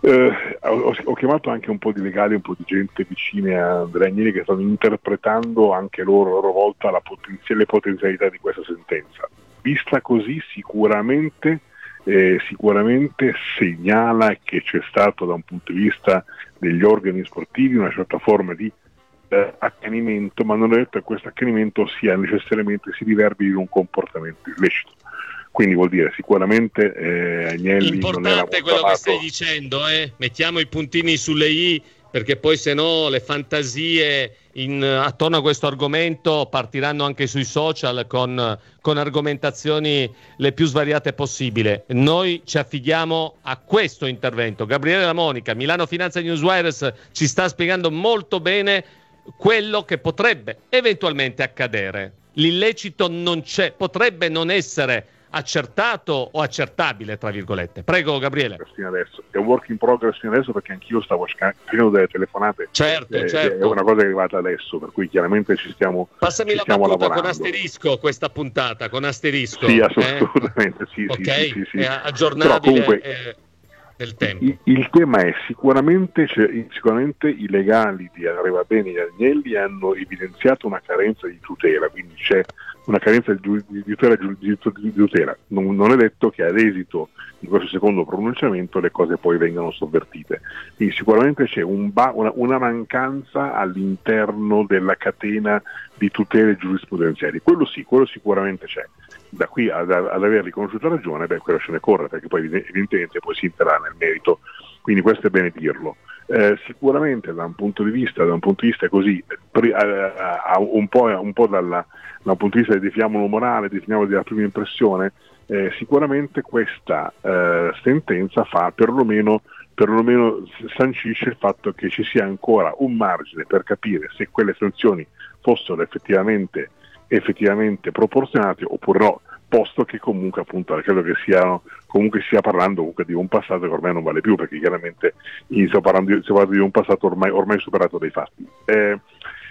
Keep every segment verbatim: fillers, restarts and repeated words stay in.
Eh, ho, ho chiamato anche un po' di legali, un po' di gente vicina a Andrea Agnelli che stanno interpretando anche loro a loro volta la potenzi- le potenzialità di questa sentenza. Vista così sicuramente, eh, sicuramente segnala che c'è stato da un punto di vista degli organi sportivi una certa forma di eh, accanimento, ma non è detto che questo accanimento sia necessariamente si riverberi in un comportamento illecito. Quindi vuol dire sicuramente eh, Agnelli importante non era molto quello amato. che stai dicendo, eh? Mettiamo i puntini sulle i, perché poi se no le fantasie in, attorno a questo argomento partiranno anche sui social con, con argomentazioni le più svariate possibile. Noi ci affidiamo a questo intervento. Gabriele La Monica, Milano Finanza Newswires, ci sta spiegando molto bene quello che potrebbe eventualmente accadere. L'illecito non c'è, potrebbe non essere accertato o accertabile, tra virgolette. Prego Gabriele. Fino adesso. È un work in progress fino adesso, perché anch'io stavo facendo delle telefonate. Certo, eh, certo. È una cosa che è arrivata adesso, per cui chiaramente ci stiamo Passami ci la stiamo battuta lavorando. con asterisco questa puntata, con asterisco. Sì, eh? assolutamente, sì, Ok, sì, sì, sì, sì. è aggiornabile. Però comunque, eh, nel tempo. Il, il tema è sicuramente, cioè, sicuramente i legali di Arrivabene e Agnelli hanno evidenziato una carenza di tutela, quindi c'è una carenza di, di, di, tutela, di, di tutela. Non, non è detto che ad esito di questo secondo pronunciamento le cose poi vengano sovvertite. Quindi sicuramente c'è un ba, una, una mancanza all'interno della catena di tutele giurisprudenziali. Quello sì, quello sicuramente c'è. Da qui ad, ad aver riconosciuto ragione, beh, quello ce ne corre, perché poi evidentemente poi si entrerà nel merito, quindi questo è bene dirlo. Eh, sicuramente da un punto di vista, da un punto di vista così, pri, eh, un po', un po' dalla, da un punto di vista, definiamolo morale, definiamolo della prima impressione, eh, sicuramente questa eh, sentenza fa perlomeno, perlomeno sancisce il fatto che ci sia ancora un margine per capire se quelle sanzioni fossero effettivamente effettivamente proporzionati oppure no, posto che comunque appunto credo che siano comunque stia parlando comunque di un passato che ormai non vale più, perché chiaramente stiamo parlando di, stiamo parlando di un passato ormai, ormai superato dai fatti. Eh,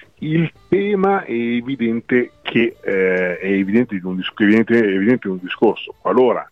il tema è evidente che eh, è evidente di un, evidente, è evidente un discorso, qualora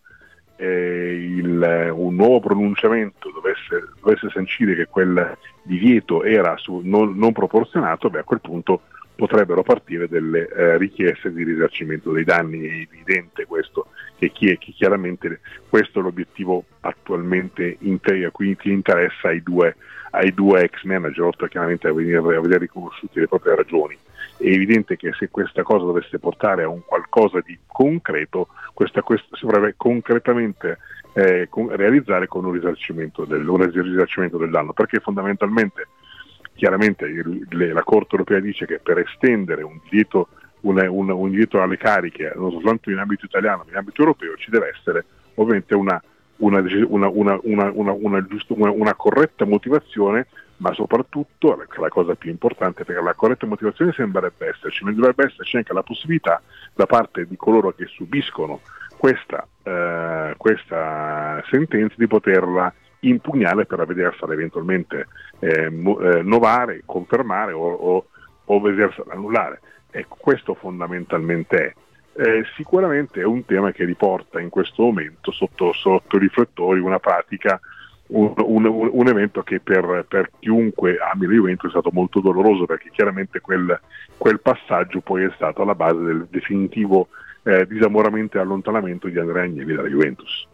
eh, il, un nuovo pronunciamento dovesse, dovesse sancire che quel divieto era su, non, non proporzionato, beh, a quel punto potrebbero partire delle eh, richieste di risarcimento dei danni. È evidente questo, che, chi è, che chiaramente questo è l'obiettivo attualmente inter- qui che interessa ai due, ai due ex manager, oltre chiaramente a venire a vedere riconosciute le proprie ragioni. È evidente che se questa cosa dovesse portare a un qualcosa di concreto, questa, questa si dovrebbe concretamente eh, con, realizzare con un risarcimento, del, un risarcimento del danno, perché fondamentalmente chiaramente il, le, la Corte europea dice che per estendere un divieto, una, una, un divieto alle cariche non soltanto in ambito italiano ma in ambito europeo ci deve essere ovviamente una, una, una, una, una, una, una, giusto, una, una corretta motivazione, ma soprattutto la cosa più importante, perché la corretta motivazione sembrerebbe esserci, ma dovrebbe esserci anche la possibilità da parte di coloro che subiscono questa, eh, questa sentenza di poterla impugnare per vedersela eventualmente eh, mo, eh, novare, confermare o, o, o vedersela annullare. Ecco, questo fondamentalmente è. Eh, sicuramente è un tema che riporta in questo momento sotto, sotto i riflettori una pratica, un, un, un evento che per, per chiunque ami la Juventus è stato molto doloroso, perché chiaramente quel, quel passaggio poi è stato alla base del definitivo eh, disamoramento e allontanamento di Andrea Agnelli dalla Juventus.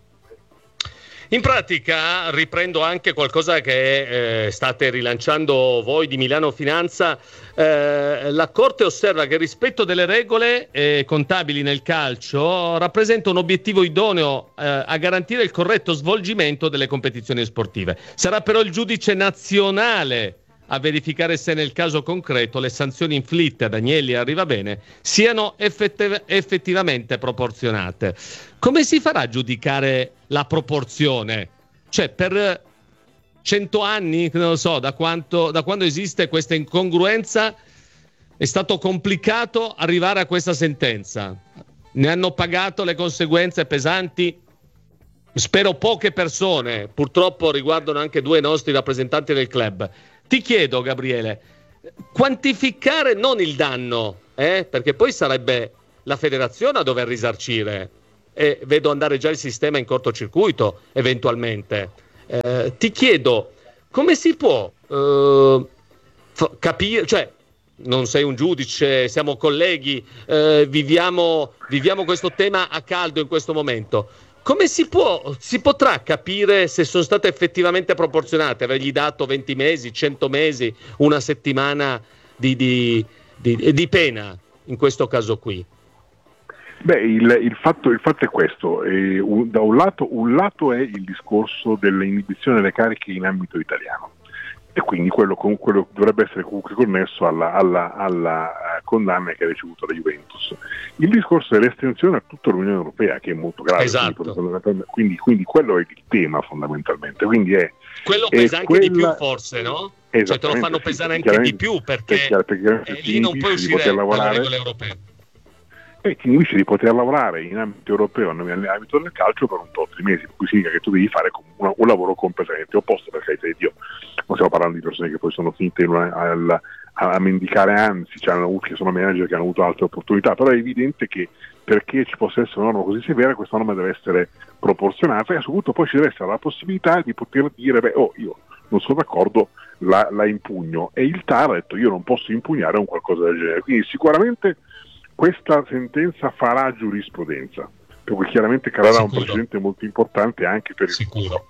In pratica riprendo anche qualcosa che eh, state rilanciando voi di Milano Finanza. Eh, la Corte osserva che il rispetto delle regole eh, contabili nel calcio rappresenta un obiettivo idoneo eh, a garantire il corretto svolgimento delle competizioni sportive. Sarà però il giudice nazionale a verificare se nel caso concreto le sanzioni inflitte ad Agnelli e Arrivabene siano effettiv- effettivamente proporzionate. Come si farà a giudicare la proporzione? Cioè, per cento anni, non lo so, da, quanto, da quando esiste questa incongruenza, è stato complicato arrivare a questa sentenza. Ne hanno pagato le conseguenze pesanti? Spero poche persone, purtroppo riguardano anche due nostri rappresentanti del club. Ti chiedo, Gabriele, quantificare non il danno, eh? Perché poi sarebbe la federazione a dover risarcire, e vedo andare già il sistema in cortocircuito eventualmente, Eh, ti chiedo, come si può eh, f- capire, cioè non sei un giudice, siamo colleghi, eh, viviamo, viviamo questo tema a caldo in questo momento. Come si può, si potrà capire se sono state effettivamente proporzionate? Avergli dato venti mesi, cento mesi, una settimana di, di, di, di pena in questo caso qui? Beh, il, il, fatto, il fatto è questo, eh, un, da un lato, un lato è il discorso dell'inibizione delle cariche in ambito italiano, e quindi quello, quello dovrebbe essere comunque connesso alla, alla, alla condanna che ha ricevuto la Juventus. Il discorso dell'estensione a tutta l'Unione Europea, che è molto grave, esatto. quindi, quindi quello è il tema fondamentalmente. Quindi è, quello pesa è anche quella... di più forse, no? Cioè te lo fanno pesare sì, anche di più perché, perché, perché eh, lì non puoi uscire dalle regole europee. E ti invece di poter lavorare in ambito europeo, nell'ambito del calcio, per un tot di mesi, per cui significa che tu devi fare un, un lavoro completamente opposto, per carità di Dio. Non stiamo parlando di persone che poi sono finite in una, a, a mendicare, anzi, cioè, che sono manager che hanno avuto altre opportunità, però è evidente che perché ci possa essere una norma così severa, questa norma deve essere proporzionata, e a questo punto poi ci deve essere la possibilità di poter dire, beh, oh, io non sono d'accordo, la, la impugno, e il T A R ha detto io non posso impugnare un qualcosa del genere. Quindi sicuramente questa sentenza farà giurisprudenza, perché chiaramente creerà Sicuro. un precedente molto importante anche per il Sicuro.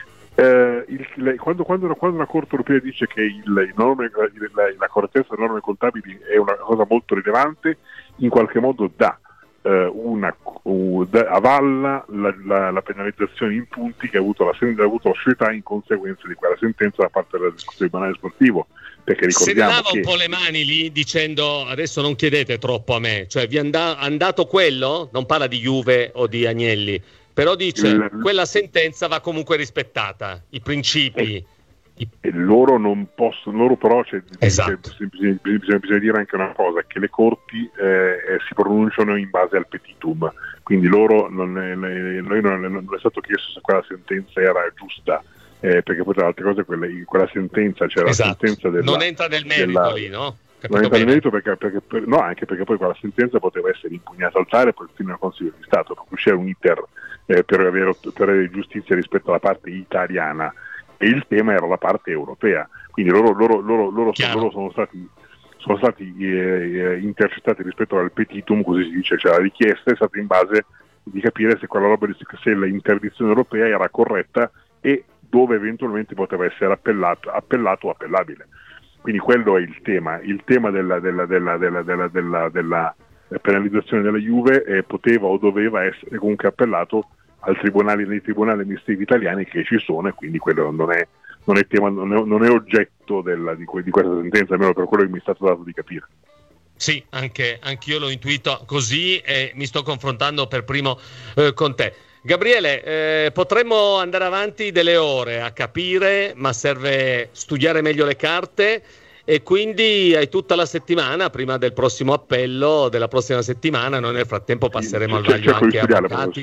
Eh, il, le, quando, quando, quando la Corte Europea dice che il, il norme, la, la correttezza delle norme contabili è una cosa molto rilevante, in qualche modo dà eh, una, uh, da, avalla la, la, la penalizzazione in punti che ha avuto la, ha avuto la società in conseguenza di quella sentenza da parte del Tribunale Sportivo. Perché se ne lava che... un po' le mani lì dicendo adesso non chiedete troppo a me, cioè vi è and- andato quello, non parla di Juve o di Agnelli, però dice il... quella sentenza va comunque rispettata, i principi. E, i... e loro non possono, loro però c'è, esatto. c'è, bisogna, bisogna, bisogna dire anche una cosa, che le corti eh, si pronunciano in base al petitum, quindi loro non è, noi non, non è stato chiesto se quella sentenza era giusta. Eh, perché poi tra altre cose quelle, quella sentenza c'era esatto. la sentenza della, non entra nel merito della, lì, no? Capito non entra bene. nel merito perché, perché per, no, anche perché poi quella sentenza poteva essere impugnata al T A R e poi fino al Consiglio di Stato, per cui c'era un iter eh, per, avere, per avere giustizia rispetto alla parte italiana, e il tema era la parte europea, quindi loro, loro, loro, loro, sono, loro sono stati sono stati eh, intercettati rispetto al petitum, così si dice, cioè la richiesta è stata in base di capire se quella roba, se l'interdizione europea era corretta e dove eventualmente poteva essere appellato, appellato o appellabile. Quindi quello è il tema, il tema della, della, della, della, della, della, della penalizzazione della Juve eh, poteva o doveva essere comunque appellato al tribunale, nei tribunali amministrativi italiani che ci sono, e quindi quello non è, non è, tema, non è, non è oggetto della, di, que, di questa sentenza, almeno per quello che mi è stato dato di capire. Sì, anche io l'ho intuito così e mi sto confrontando per primo eh, con te. Gabriele, eh, potremmo andare avanti delle ore a capire, ma serve studiare meglio le carte, e quindi hai tutta la settimana prima del prossimo appello della prossima settimana. Noi nel frattempo passeremo sì, al vaglio anche avvocati.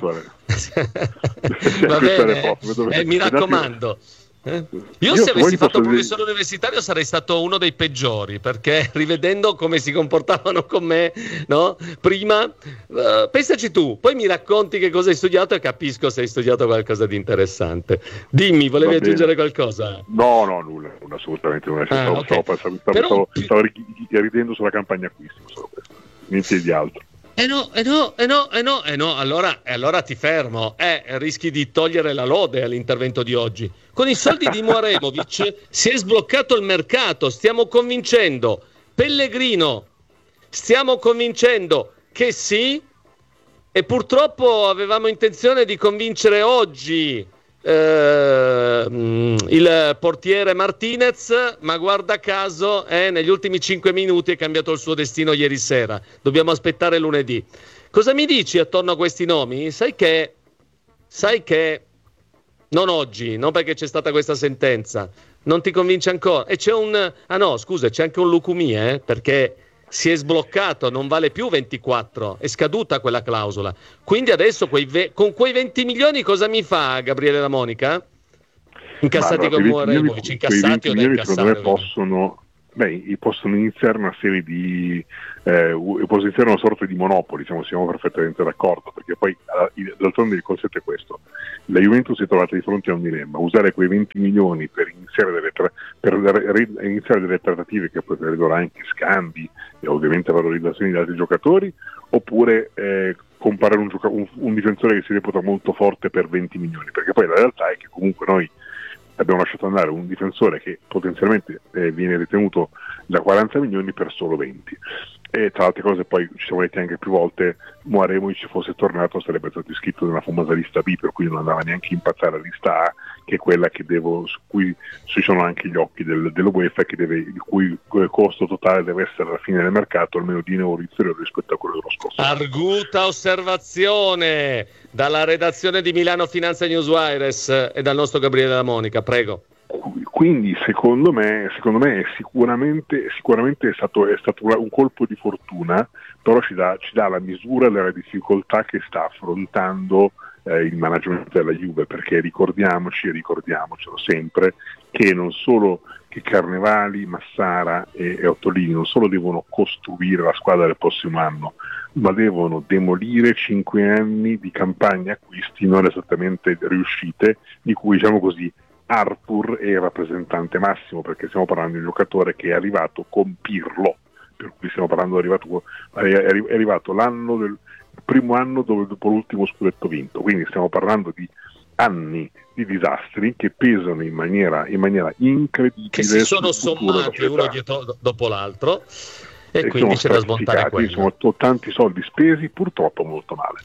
Va bene, eh, mi raccomando. Eh? Io, Io se avessi fatto professore dire... universitario sarei stato uno dei peggiori, perché rivedendo come si comportavano con me, no? Prima, uh, pensaci tu, poi mi racconti che cosa hai studiato e capisco se hai studiato qualcosa di interessante. Dimmi, volevi aggiungere qualcosa? No, no, nulla, assolutamente nulla. Ah, stavo, okay. stavo, stavo, stavo, Però... stavo ridendo sulla campagna acquisti, solo questo, niente di altro. Eh no, eh no, eh no, eh no, eh no, allora, eh allora ti fermo, eh, rischi di togliere la lode all'intervento di oggi. Con i soldi di Muaremovic si è sbloccato il mercato, stiamo convincendo Pellegrino, stiamo convincendo che sì, e purtroppo avevamo intenzione di convincere oggi eh, il portiere Martinez, ma guarda caso eh, negli ultimi cinque minuti è cambiato il suo destino ieri sera, dobbiamo aspettare lunedì. Cosa mi dici attorno a questi nomi? Sai che sai che non oggi, non perché c'è stata questa sentenza, non ti convince ancora? E c'è un ah no scusa, c'è anche un Lucumi, eh, perché si è sbloccato, non vale più ventiquattro, è scaduta quella clausola. Quindi adesso quei ve- con quei venti milioni cosa mi fa Gabriele Lamonica? Incassati con Muaremovic, incassati o da incassare? Possono, beh, possono iniziare una serie di eh, possono iniziare una sorta di monopoli, siamo, siamo perfettamente d'accordo, perché poi d'altronde il concetto è questo: la Juventus si è trovata di fronte a un dilemma: usare quei venti milioni per iniziare delle, tra- per re- iniziare delle trattative che poi prevedono anche scambi e ovviamente valorizzazioni di altri giocatori, oppure eh, comprare un, gioca- un, un difensore che si reputa molto forte per venti milioni, perché poi la realtà è che comunque noi abbiamo lasciato andare un difensore che potenzialmente eh, viene ritenuto da quaranta milioni per solo venti. E tra altre cose poi ci siamo detti anche più volte: Moaremo, ci fosse tornato, sarebbe stato iscritto nella famosa lista B, per cui non andava neanche a impattare la lista A, che è quella che devo, su cui ci sono anche gli occhi del, dell'UEFA, che deve, il cui costo totale deve essere alla fine del mercato almeno di un euro inferiore rispetto a quello dello scorso. Arguta osservazione dalla redazione di Milano Finanza Newswires e dal nostro Gabriele Della Monica, prego. Quindi secondo me, secondo me è sicuramente, sicuramente è stato, è stato un colpo di fortuna, però ci dà, ci dà la misura della difficoltà che sta affrontando eh, il management della Juve, perché ricordiamoci, ricordiamocelo sempre, che non solo che Carnevali, Massara e, e Ottolini non solo devono costruire la squadra del prossimo anno, ma devono demolire cinque anni di campagne acquisti non esattamente riuscite, di cui, diciamo così, Arthur è il rappresentante massimo, perché stiamo parlando di un giocatore che è arrivato con Pirlo, per cui stiamo parlando, è arrivato, è arrivato l'anno del il primo anno dove, dopo l'ultimo scudetto vinto, quindi stiamo parlando di anni di disastri che pesano in maniera, in maniera incredibile, che si sono sommati uno dietro dopo l'altro, e, e quindi c'è da smontare quello. Sono tanti soldi spesi, purtroppo molto male.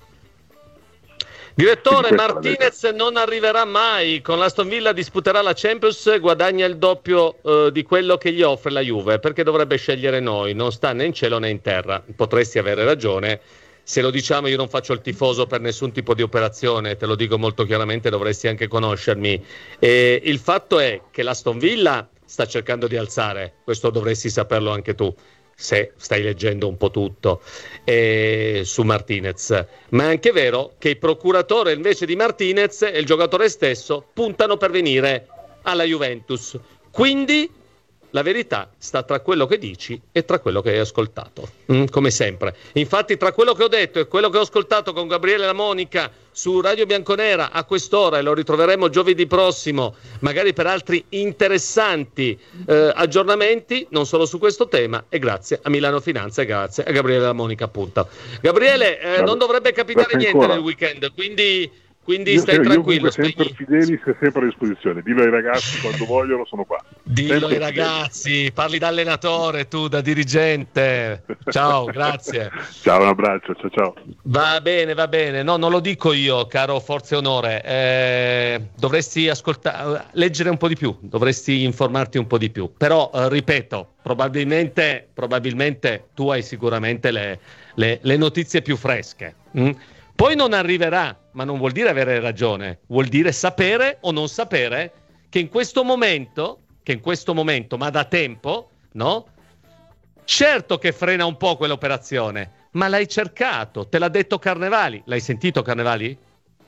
Direttore, Martinez non arriverà mai, con l'Aston Villa disputerà la Champions, guadagna il doppio eh, di quello che gli offre la Juve, perché dovrebbe scegliere noi, non sta né in cielo né in terra. Potresti avere ragione, se lo diciamo io non faccio il tifoso per nessun tipo di operazione, te lo dico molto chiaramente, dovresti anche conoscermi. E il fatto è che l'Aston Villa sta cercando di alzare, questo dovresti saperlo anche tu, se stai leggendo un po' tutto eh, su Martinez, ma è anche vero che il procuratore invece di Martinez e il giocatore stesso puntano per venire alla Juventus, quindi la verità sta tra quello che dici e tra quello che hai ascoltato, mm, come sempre. Infatti tra quello che ho detto e quello che ho ascoltato con Gabriele La Monica su Radio Bianconera a quest'ora, e lo ritroveremo giovedì prossimo magari per altri interessanti eh, aggiornamenti non solo su questo tema, e grazie a Milano Finanza e grazie a Gabriele La Monica, appunto. Gabriele, eh, non dovrebbe capitare niente nel weekend, quindi Quindi io, stai io tranquillo. Sempre spegni... Fideli, sei sempre a disposizione. Dillo ai ragazzi, quando vogliono sono qua. Dillo sempre ai ragazzi, fideli. Parli da allenatore, tu da dirigente. Ciao, grazie. Ciao, un abbraccio, ciao ciao. Va bene, va bene. No, non lo dico io, caro Forza e Onore. Eh, dovresti ascoltare, leggere un po' di più, dovresti informarti un po' di più. Però, eh, ripeto, probabilmente, probabilmente tu hai sicuramente le, le, le notizie più fresche. Mm? Poi non arriverà, ma non vuol dire avere ragione, vuol dire sapere o non sapere che in questo momento, che in questo momento, ma da tempo, no? Certo che frena un po' quell'operazione, ma l'hai cercato, te l'ha detto Carnevali. L'hai sentito Carnevali?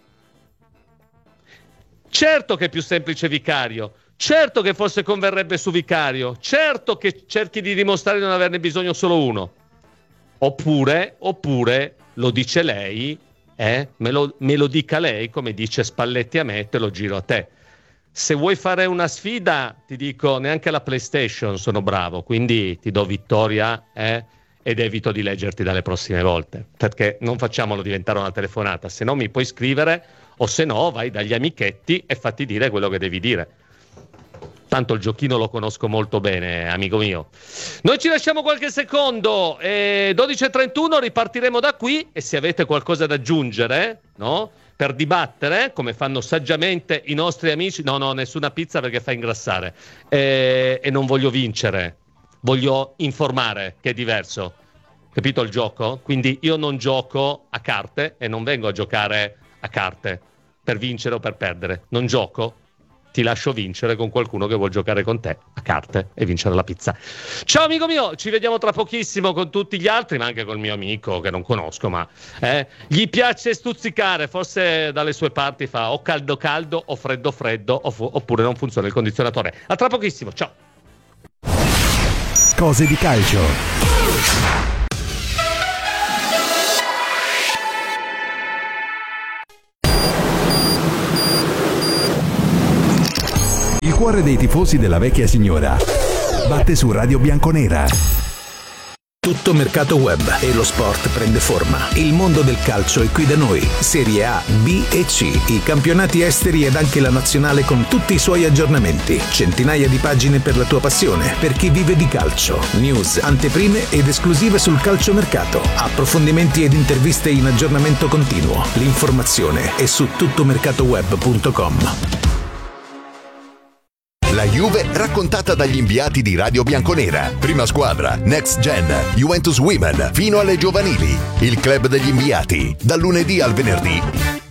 Certo che è più semplice Vicario, certo che forse converrebbe su Vicario, certo che cerchi di dimostrare di non averne bisogno solo uno. Oppure, oppure, lo dice lei... Eh? Me, lo, me lo dica lei, come dice Spalletti a me, te lo giro a te. Se vuoi fare una sfida, ti dico, neanche la PlayStation sono bravo, quindi ti do vittoria eh? ed evito di leggerti dalle prossime volte, perché non facciamolo diventare una telefonata, se no mi puoi scrivere, o se no vai dagli amichetti e fatti dire quello che devi dire. Tanto il giochino lo conosco molto bene, amico mio. Noi ci lasciamo qualche secondo, eh, dodici e trentuno ripartiremo da qui, e se avete qualcosa da aggiungere, no? Per dibattere, come fanno saggiamente i nostri amici, no, no, nessuna pizza perché fa ingrassare, eh, e non voglio vincere, voglio informare, che è diverso. Capito il gioco? Quindi io non gioco a carte e non vengo a giocare a carte per vincere o per perdere, non gioco. Ti lascio vincere con qualcuno che vuol giocare con te a carte e vincere la pizza. Ciao amico mio, ci vediamo tra pochissimo con tutti gli altri, ma anche col mio amico che non conosco, ma eh, gli piace stuzzicare, forse dalle sue parti fa o caldo caldo o freddo freddo, o fu- oppure non funziona il condizionatore. A tra pochissimo, ciao. Cose di calcio. Il cuore dei tifosi della vecchia signora batte su Radio Bianconera. Tutto mercato web e lo sport prende forma. Il mondo del calcio è qui da noi. Serie A, B e C, i campionati esteri ed anche la nazionale con tutti i suoi aggiornamenti. Centinaia di pagine per la tua passione, per chi vive di calcio. News, anteprime ed esclusive sul calciomercato. Approfondimenti ed interviste in aggiornamento continuo. L'informazione è su tuttomercatoweb punto com. La Juve raccontata dagli inviati di Radio Bianconera. Prima squadra, Next Gen, Juventus Women, fino alle giovanili. Il club degli inviati, dal lunedì al venerdì.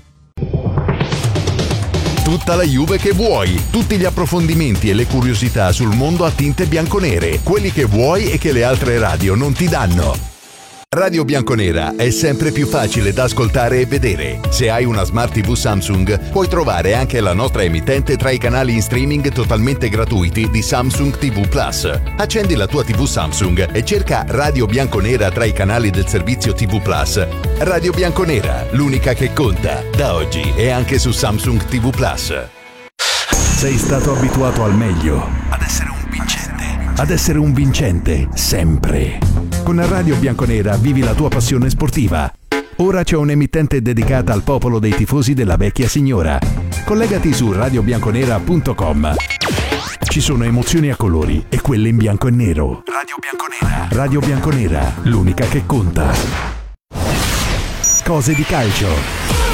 Tutta la Juve che vuoi, tutti gli approfondimenti e le curiosità sul mondo a tinte bianconere, quelli che vuoi e che le altre radio non ti danno. Radio Bianconera è sempre più facile da ascoltare e vedere. Se hai una Smart tivù Samsung, puoi trovare anche la nostra emittente tra i canali in streaming totalmente gratuiti di Samsung tivù Plus. Accendi la tua tivù Samsung e cerca Radio Bianconera tra i canali del servizio tivù Plus. Radio Bianconera, l'unica che conta, da oggi e anche su Samsung tivù Plus. Sei stato abituato al meglio, Ad essere un vincente. ad essere un vincente, sempre. Con Radio Bianconera vivi la tua passione sportiva. Ora c'è un'emittente dedicata al popolo dei tifosi della vecchia signora. Collegati su radio bianconera punto com. Ci sono emozioni a colori e quelle in bianco e nero. Radio Bianconera. Radio Bianconera, l'unica che conta. Cose di calcio.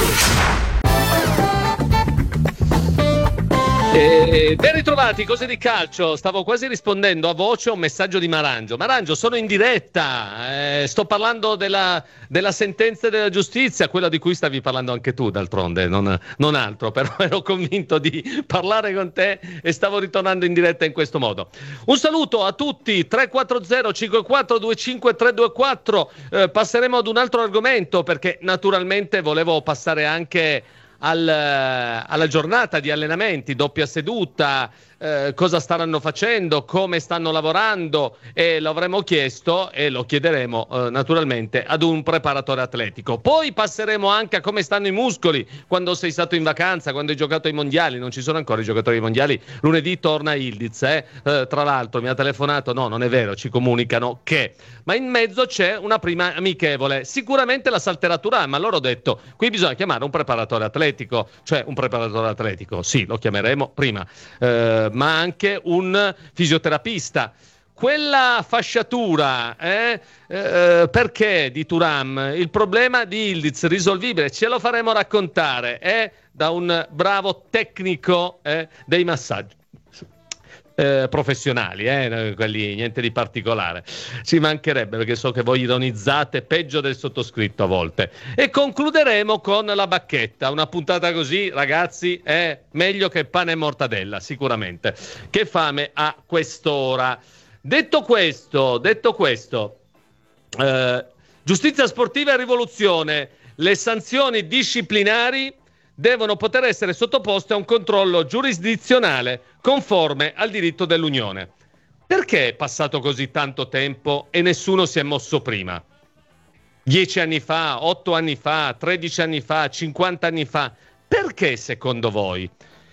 E ben ritrovati, cose di calcio. Stavo quasi rispondendo a voce a un messaggio di Marangio. Marangio, sono in diretta, eh, sto parlando della, della sentenza della giustizia, quella di cui stavi parlando anche tu d'altronde, non, non altro, però ero convinto di parlare con te e stavo ritornando in diretta in questo modo. Un saluto a tutti, tre quattro zero cinque quattro due cinque tre due quattro, eh, passeremo ad un altro argomento perché naturalmente volevo passare anche Al, alla giornata di allenamenti, doppia seduta, eh, cosa staranno facendo, come stanno lavorando, e lo avremo chiesto e lo chiederemo eh, naturalmente ad un preparatore atletico. Poi passeremo anche a come stanno i muscoli quando sei stato in vacanza, quando hai giocato ai mondiali. Non ci sono ancora i giocatori ai mondiali, lunedì torna Ildiz, eh? Eh, tra l'altro mi ha telefonato, no non è vero, ci comunicano che, ma in mezzo c'è una prima amichevole, sicuramente la salterà Thuram, ma loro ho detto qui bisogna chiamare un preparatore atletico, cioè un preparatore atletico, sì, lo chiameremo prima, eh, ma anche un fisioterapista. Quella fasciatura, eh, eh, perché di Thuram? Il problema di Ildiz risolvibile, ce lo faremo raccontare eh, da un bravo tecnico eh, dei massaggi. Eh, professionali, eh, quelli niente di particolare, ci mancherebbe, perché so che voi ironizzate peggio del sottoscritto a volte. E concluderemo con la bacchetta, una puntata così ragazzi è meglio che pane e mortadella, sicuramente. Che fame a quest'ora. Detto questo, detto questo, eh, giustizia sportiva e rivoluzione, le sanzioni disciplinari devono poter essere sottoposte a un controllo giurisdizionale conforme al diritto dell'Unione. Perché è passato così tanto tempo e nessuno si è mosso prima? Dieci anni fa, otto anni fa, tredici anni fa, cinquanta anni fa. Perché secondo voi?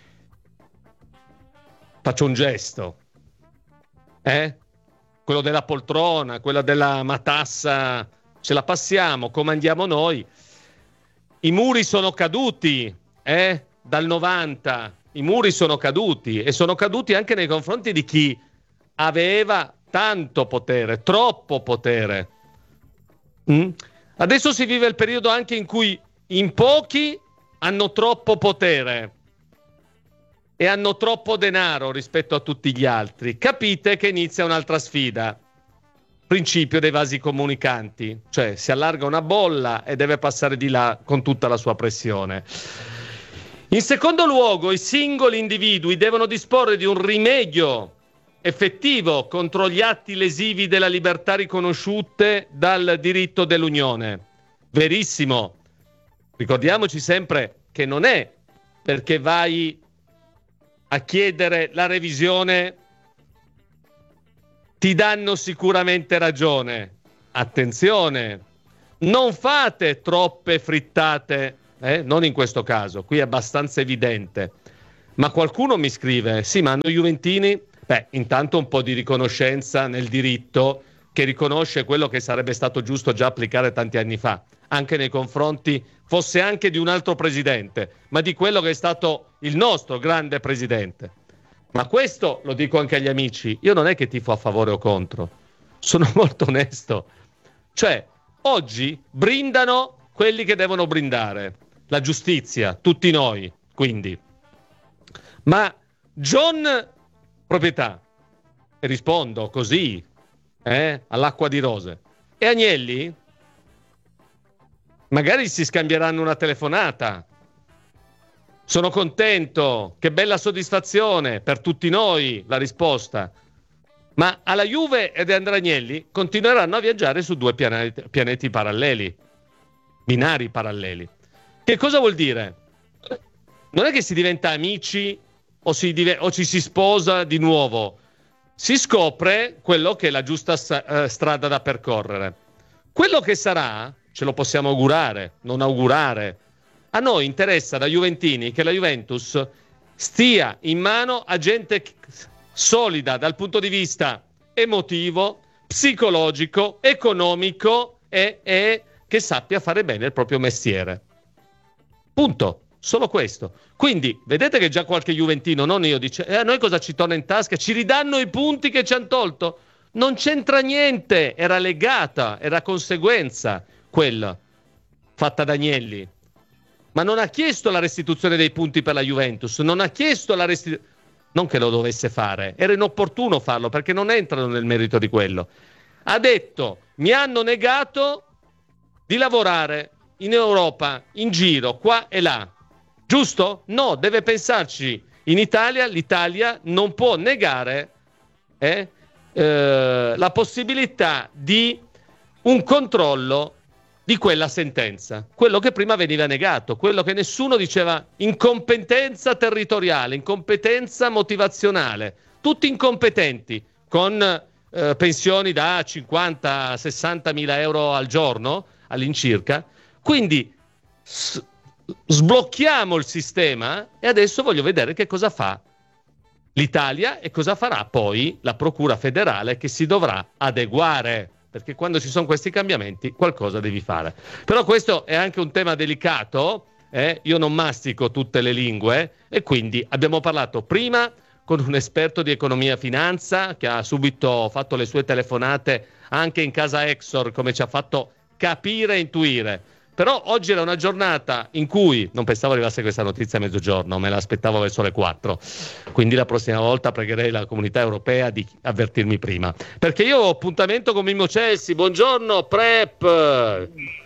Faccio un gesto. Eh? Quello della poltrona, quello della matassa, ce la passiamo, comandiamo noi. I muri sono caduti, eh? Dal novanta, i muri sono caduti e sono caduti anche nei confronti di chi aveva tanto potere, troppo potere. Mm? Adesso si vive il periodo anche in cui in pochi hanno troppo potere e hanno troppo denaro rispetto a tutti gli altri. Capite che inizia un'altra sfida. Principio dei vasi comunicanti, cioè si allarga una bolla e deve passare di là con tutta la sua pressione. In secondo luogo, i singoli individui devono disporre di un rimedio effettivo contro gli atti lesivi della libertà riconosciute dal diritto dell'Unione. Verissimo. Ricordiamoci sempre che non è perché vai a chiedere la revisione ti danno sicuramente ragione. Attenzione, non fate troppe frittate, eh? Non in questo caso, qui è abbastanza evidente. Ma qualcuno mi scrive, sì, ma noi juventini, beh, intanto un po' di riconoscenza nel diritto che riconosce quello che sarebbe stato giusto già applicare tanti anni fa, anche nei confronti, fosse anche di un altro presidente, ma di quello che è stato il nostro grande presidente. Ma questo lo dico anche agli amici, io non è che tifo a favore o contro, sono molto onesto. Cioè, oggi brindano quelli che devono brindare, la giustizia, tutti noi, quindi. Ma John, proprietà, e rispondo così, eh, all'acqua di rose, e Agnelli? Magari si scambieranno una telefonata. Sono contento, che bella soddisfazione per tutti noi la risposta. Ma alla Juve ed Andrea Agnelli continueranno a viaggiare su due pianeti, pianeti paralleli, binari paralleli. Che cosa vuol dire? Non è che si diventa amici o, si div- o ci si sposa di nuovo. Si scopre quello che è la giusta st- strada da percorrere. Quello che sarà, ce lo possiamo augurare, non augurare. A noi interessa da Juventini che la Juventus stia in mano a gente solida dal punto di vista emotivo, psicologico, economico e, e che sappia fare bene il proprio mestiere. Punto. Solo questo. Quindi vedete che già qualche juventino, non io, dice eh, a noi cosa ci torna in tasca? Ci ridanno i punti che ci hanno tolto? Non c'entra niente, era legata, era conseguenza quella fatta da Agnelli. Ma non ha chiesto la restituzione dei punti per la Juventus, non ha chiesto la restituzione, non che lo dovesse fare, era inopportuno farlo perché non entrano nel merito di quello. Ha detto, mi hanno negato di lavorare in Europa, in giro, qua e là. Giusto? No, deve pensarci. In Italia, l'Italia non può negare eh, eh, la possibilità di un controllo di quella sentenza. Quello che prima veniva negato, quello che nessuno diceva, incompetenza territoriale, incompetenza motivazionale, tutti incompetenti, con eh, pensioni da cinquanta sessanta mila euro al giorno, all'incirca. Quindi s- sblocchiamo il sistema e adesso voglio vedere che cosa fa l'Italia e cosa farà poi la Procura federale, che si dovrà adeguare, perché quando ci sono questi cambiamenti qualcosa devi fare. Però questo è anche un tema delicato, eh? Io non mastico tutte le lingue e quindi abbiamo parlato prima con un esperto di economia e finanza che ha subito fatto le sue telefonate anche in casa Exor, come ci ha fatto capire e intuire. Però oggi era una giornata in cui non pensavo arrivasse questa notizia a mezzogiorno, me l'aspettavo verso le quattro, quindi la prossima volta pregherei la comunità europea di avvertirmi prima, perché io ho appuntamento con Mimmo Celsi. Buongiorno Prep.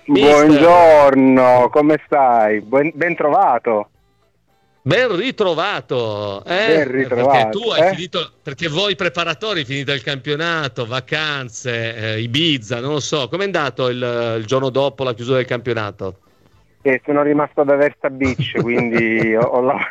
Buongiorno, come stai? Ben, ben trovato. Ben ritrovato, eh? Ben ritrovato, perché tu hai eh? finito, perché voi preparatori finite il campionato, vacanze, eh, Ibiza, non lo so, com'è andato il, il giorno dopo la chiusura del campionato? Eh, sono rimasto ad Aversa Beach, quindi ho, ho la...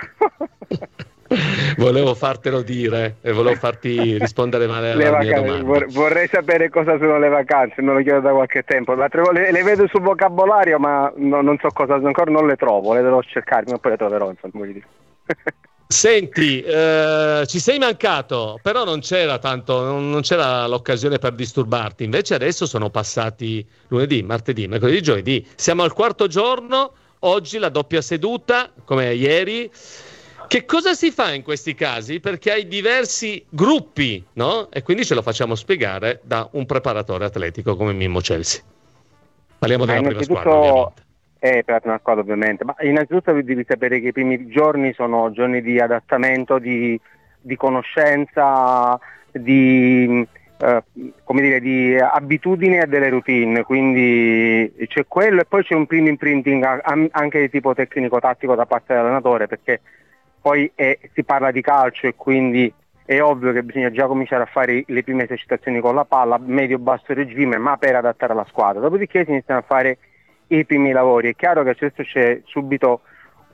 Volevo fartelo dire e volevo farti rispondere male alla le mia vacanze, domanda. vor- vorrei sapere cosa sono le vacanze, non lo chiedo da qualche tempo, le, le, le vedo sul vocabolario ma no, non so cosa, ancora non le trovo, le devo cercare, ma poi le troverò, insomma, voglio dire. Senti, eh, ci sei mancato, però non c'era tanto, non, non c'era l'occasione per disturbarti. Invece adesso sono passati lunedì, martedì, mercoledì, giovedì. Siamo al quarto giorno, oggi la doppia seduta, come ieri. Che cosa si fa in questi casi? Perché hai diversi gruppi, no? E quindi ce lo facciamo spiegare da un preparatore atletico come Mimmo Celsi. Parliamo della prima squadra, ovviamente. Eh, per la prima squadra ovviamente, ma innanzitutto devi sapere che i primi giorni sono giorni di adattamento, di, di conoscenza, di, eh, come dire, di abitudini e delle routine, quindi c'è quello e poi c'è un primo imprinting anche di tipo tecnico-tattico da parte dell'allenatore, perché poi è, si parla di calcio e quindi è ovvio che bisogna già cominciare a fare le prime esercitazioni con la palla, medio-basso regime, ma per adattare la squadra. Dopodiché si iniziano a fare i primi lavori. È chiaro che adesso c'è subito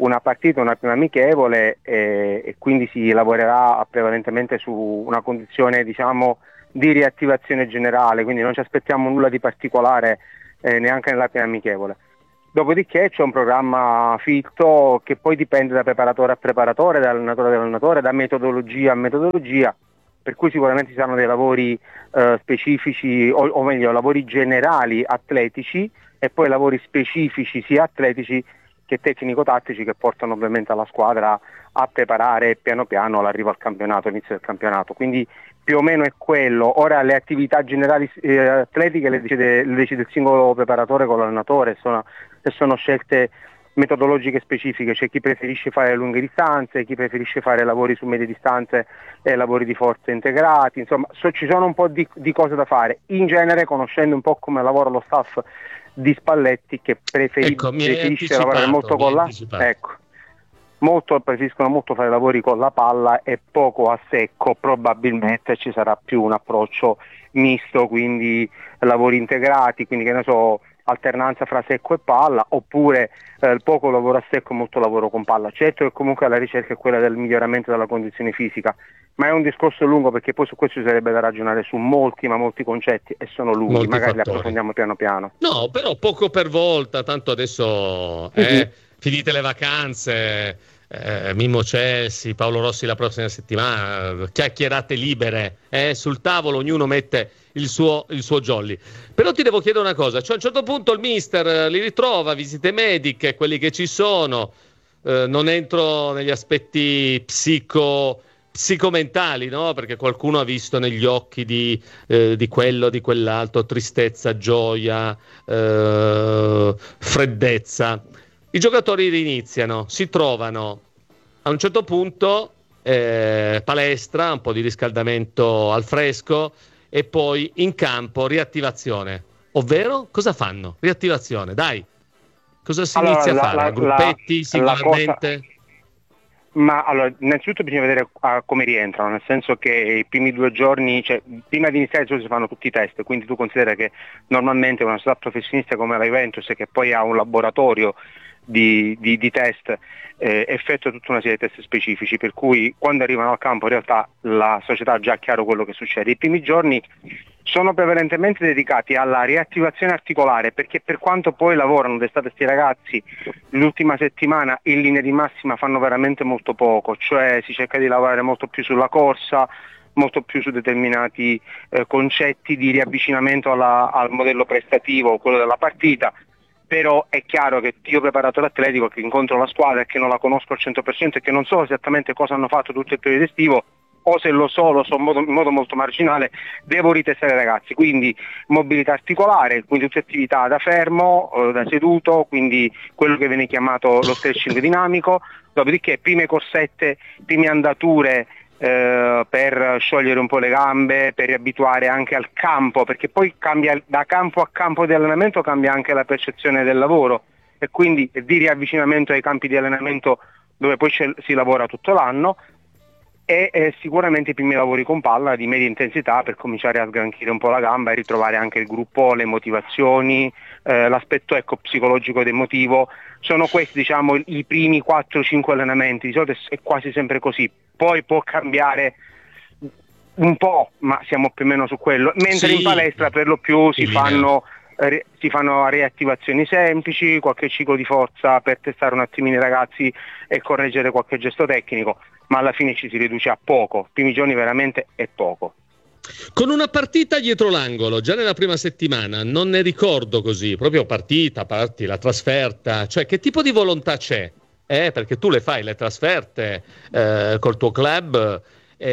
una partita, una prima amichevole e, e quindi si lavorerà prevalentemente su una condizione, diciamo, di riattivazione generale, quindi non ci aspettiamo nulla di particolare eh, neanche nella prima amichevole. Dopodiché c'è un programma fitto che poi dipende da preparatore a preparatore, da allenatore ad allenatore, da metodologia a metodologia, per cui sicuramente ci saranno dei lavori eh, specifici, o, o meglio lavori generali atletici e poi lavori specifici sia atletici che tecnico-tattici, che portano ovviamente alla squadra a preparare piano piano l'arrivo al campionato, l'inizio del campionato. Quindi più o meno è quello. Ora le attività generali eh, atletiche le decide, le decide il singolo preparatore con l'allenatore, sono, e sono scelte metodologiche specifiche. C'è chi preferisce fare lunghe distanze, chi preferisce fare lavori su medie distanze e lavori di forza integrati, insomma so, ci sono un po' di, di cose da fare. In genere, conoscendo un po' come lavora lo staff di Spalletti, che preferi- ecco, preferisce lavorare molto con la ecco, molto preferiscono molto fare lavori con la palla e poco a secco, probabilmente ci sarà più un approccio misto, quindi lavori integrati, quindi che ne so, alternanza fra secco e palla, oppure eh, poco lavoro a secco e molto lavoro con palla. Certo che comunque la ricerca è quella del miglioramento della condizione fisica, ma è un discorso lungo, perché poi su questo ci sarebbe da ragionare su molti ma molti concetti e sono lunghi, molti magari fattori. Li approfondiamo piano piano. No, però poco per volta, tanto adesso eh, mm-hmm. finite le vacanze, eh, Mimmo Cessi, Paolo Rossi la prossima settimana, chiacchierate libere, eh, sul tavolo ognuno mette il suo, il suo jolly. Però ti devo chiedere una cosa, cioè a un certo punto il mister li ritrova, visite mediche, quelli che ci sono, eh, non entro negli aspetti psico psicomentali, no? Perché qualcuno ha visto negli occhi di, eh, di quello, di quell'altro, tristezza, gioia, eh, freddezza. I giocatori riniziano, si trovano a un certo punto, eh, palestra, un po' di riscaldamento al fresco e poi in campo riattivazione. Ovvero, cosa fanno? Riattivazione, dai. Cosa si allora, inizia la, a fare? La, Gruppetti, la, singolarmente? La cosa... Ma allora, innanzitutto bisogna vedere uh, come rientrano, nel senso che i primi due giorni, cioè prima di iniziare si fanno tutti i test, quindi tu considera che normalmente una società professionista come la Juventus, che poi ha un laboratorio di, di, di test, eh, effettua tutta una serie di test specifici, per cui quando arrivano al campo in realtà la società ha già chiaro quello che succede. I primi giorni sono prevalentemente dedicati alla riattivazione articolare, perché per quanto poi lavorano d'estate sti ragazzi, l'ultima settimana in linea di massima fanno veramente molto poco, cioè si cerca di lavorare molto più sulla corsa, molto più su determinati eh, concetti di riavvicinamento alla, al modello prestativo, quello della partita. Però è chiaro che io preparatore atletico che incontro la squadra e che non la conosco al cento per cento e che non so esattamente cosa hanno fatto tutto il periodo estivo, o se lo so, lo so in modo, in modo molto marginale, devo ritestare i ragazzi, quindi mobilità articolare, quindi tutte attività da fermo, eh, da seduto, quindi quello che viene chiamato lo stretching dinamico, dopodiché prime corsette, prime andature eh, per sciogliere un po' le gambe, per riabituare anche al campo, perché poi cambia da campo a campo di allenamento, cambia anche la percezione del lavoro e quindi di riavvicinamento ai campi di allenamento dove poi si lavora tutto l'anno. E eh, sicuramente i primi lavori con palla di media intensità per cominciare a sgranchire un po' la gamba e ritrovare anche il gruppo, le motivazioni, eh, l'aspetto ecco, psicologico ed emotivo. Sono questi diciamo i primi quattro cinque allenamenti, di solito è quasi sempre così, poi può cambiare un po', ma siamo più o meno su quello, mentre sì, in palestra per lo più si fanno, eh, si fanno riattivazioni semplici, qualche ciclo di forza per testare un attimino i ragazzi e correggere qualche gesto tecnico, ma alla fine ci si riduce a poco, i primi giorni veramente è poco. Con una partita dietro l'angolo, già nella prima settimana, non ne ricordo così, proprio partita, parti, la trasferta, cioè che tipo di volontà c'è? Eh, perché tu le fai le trasferte eh, col tuo club,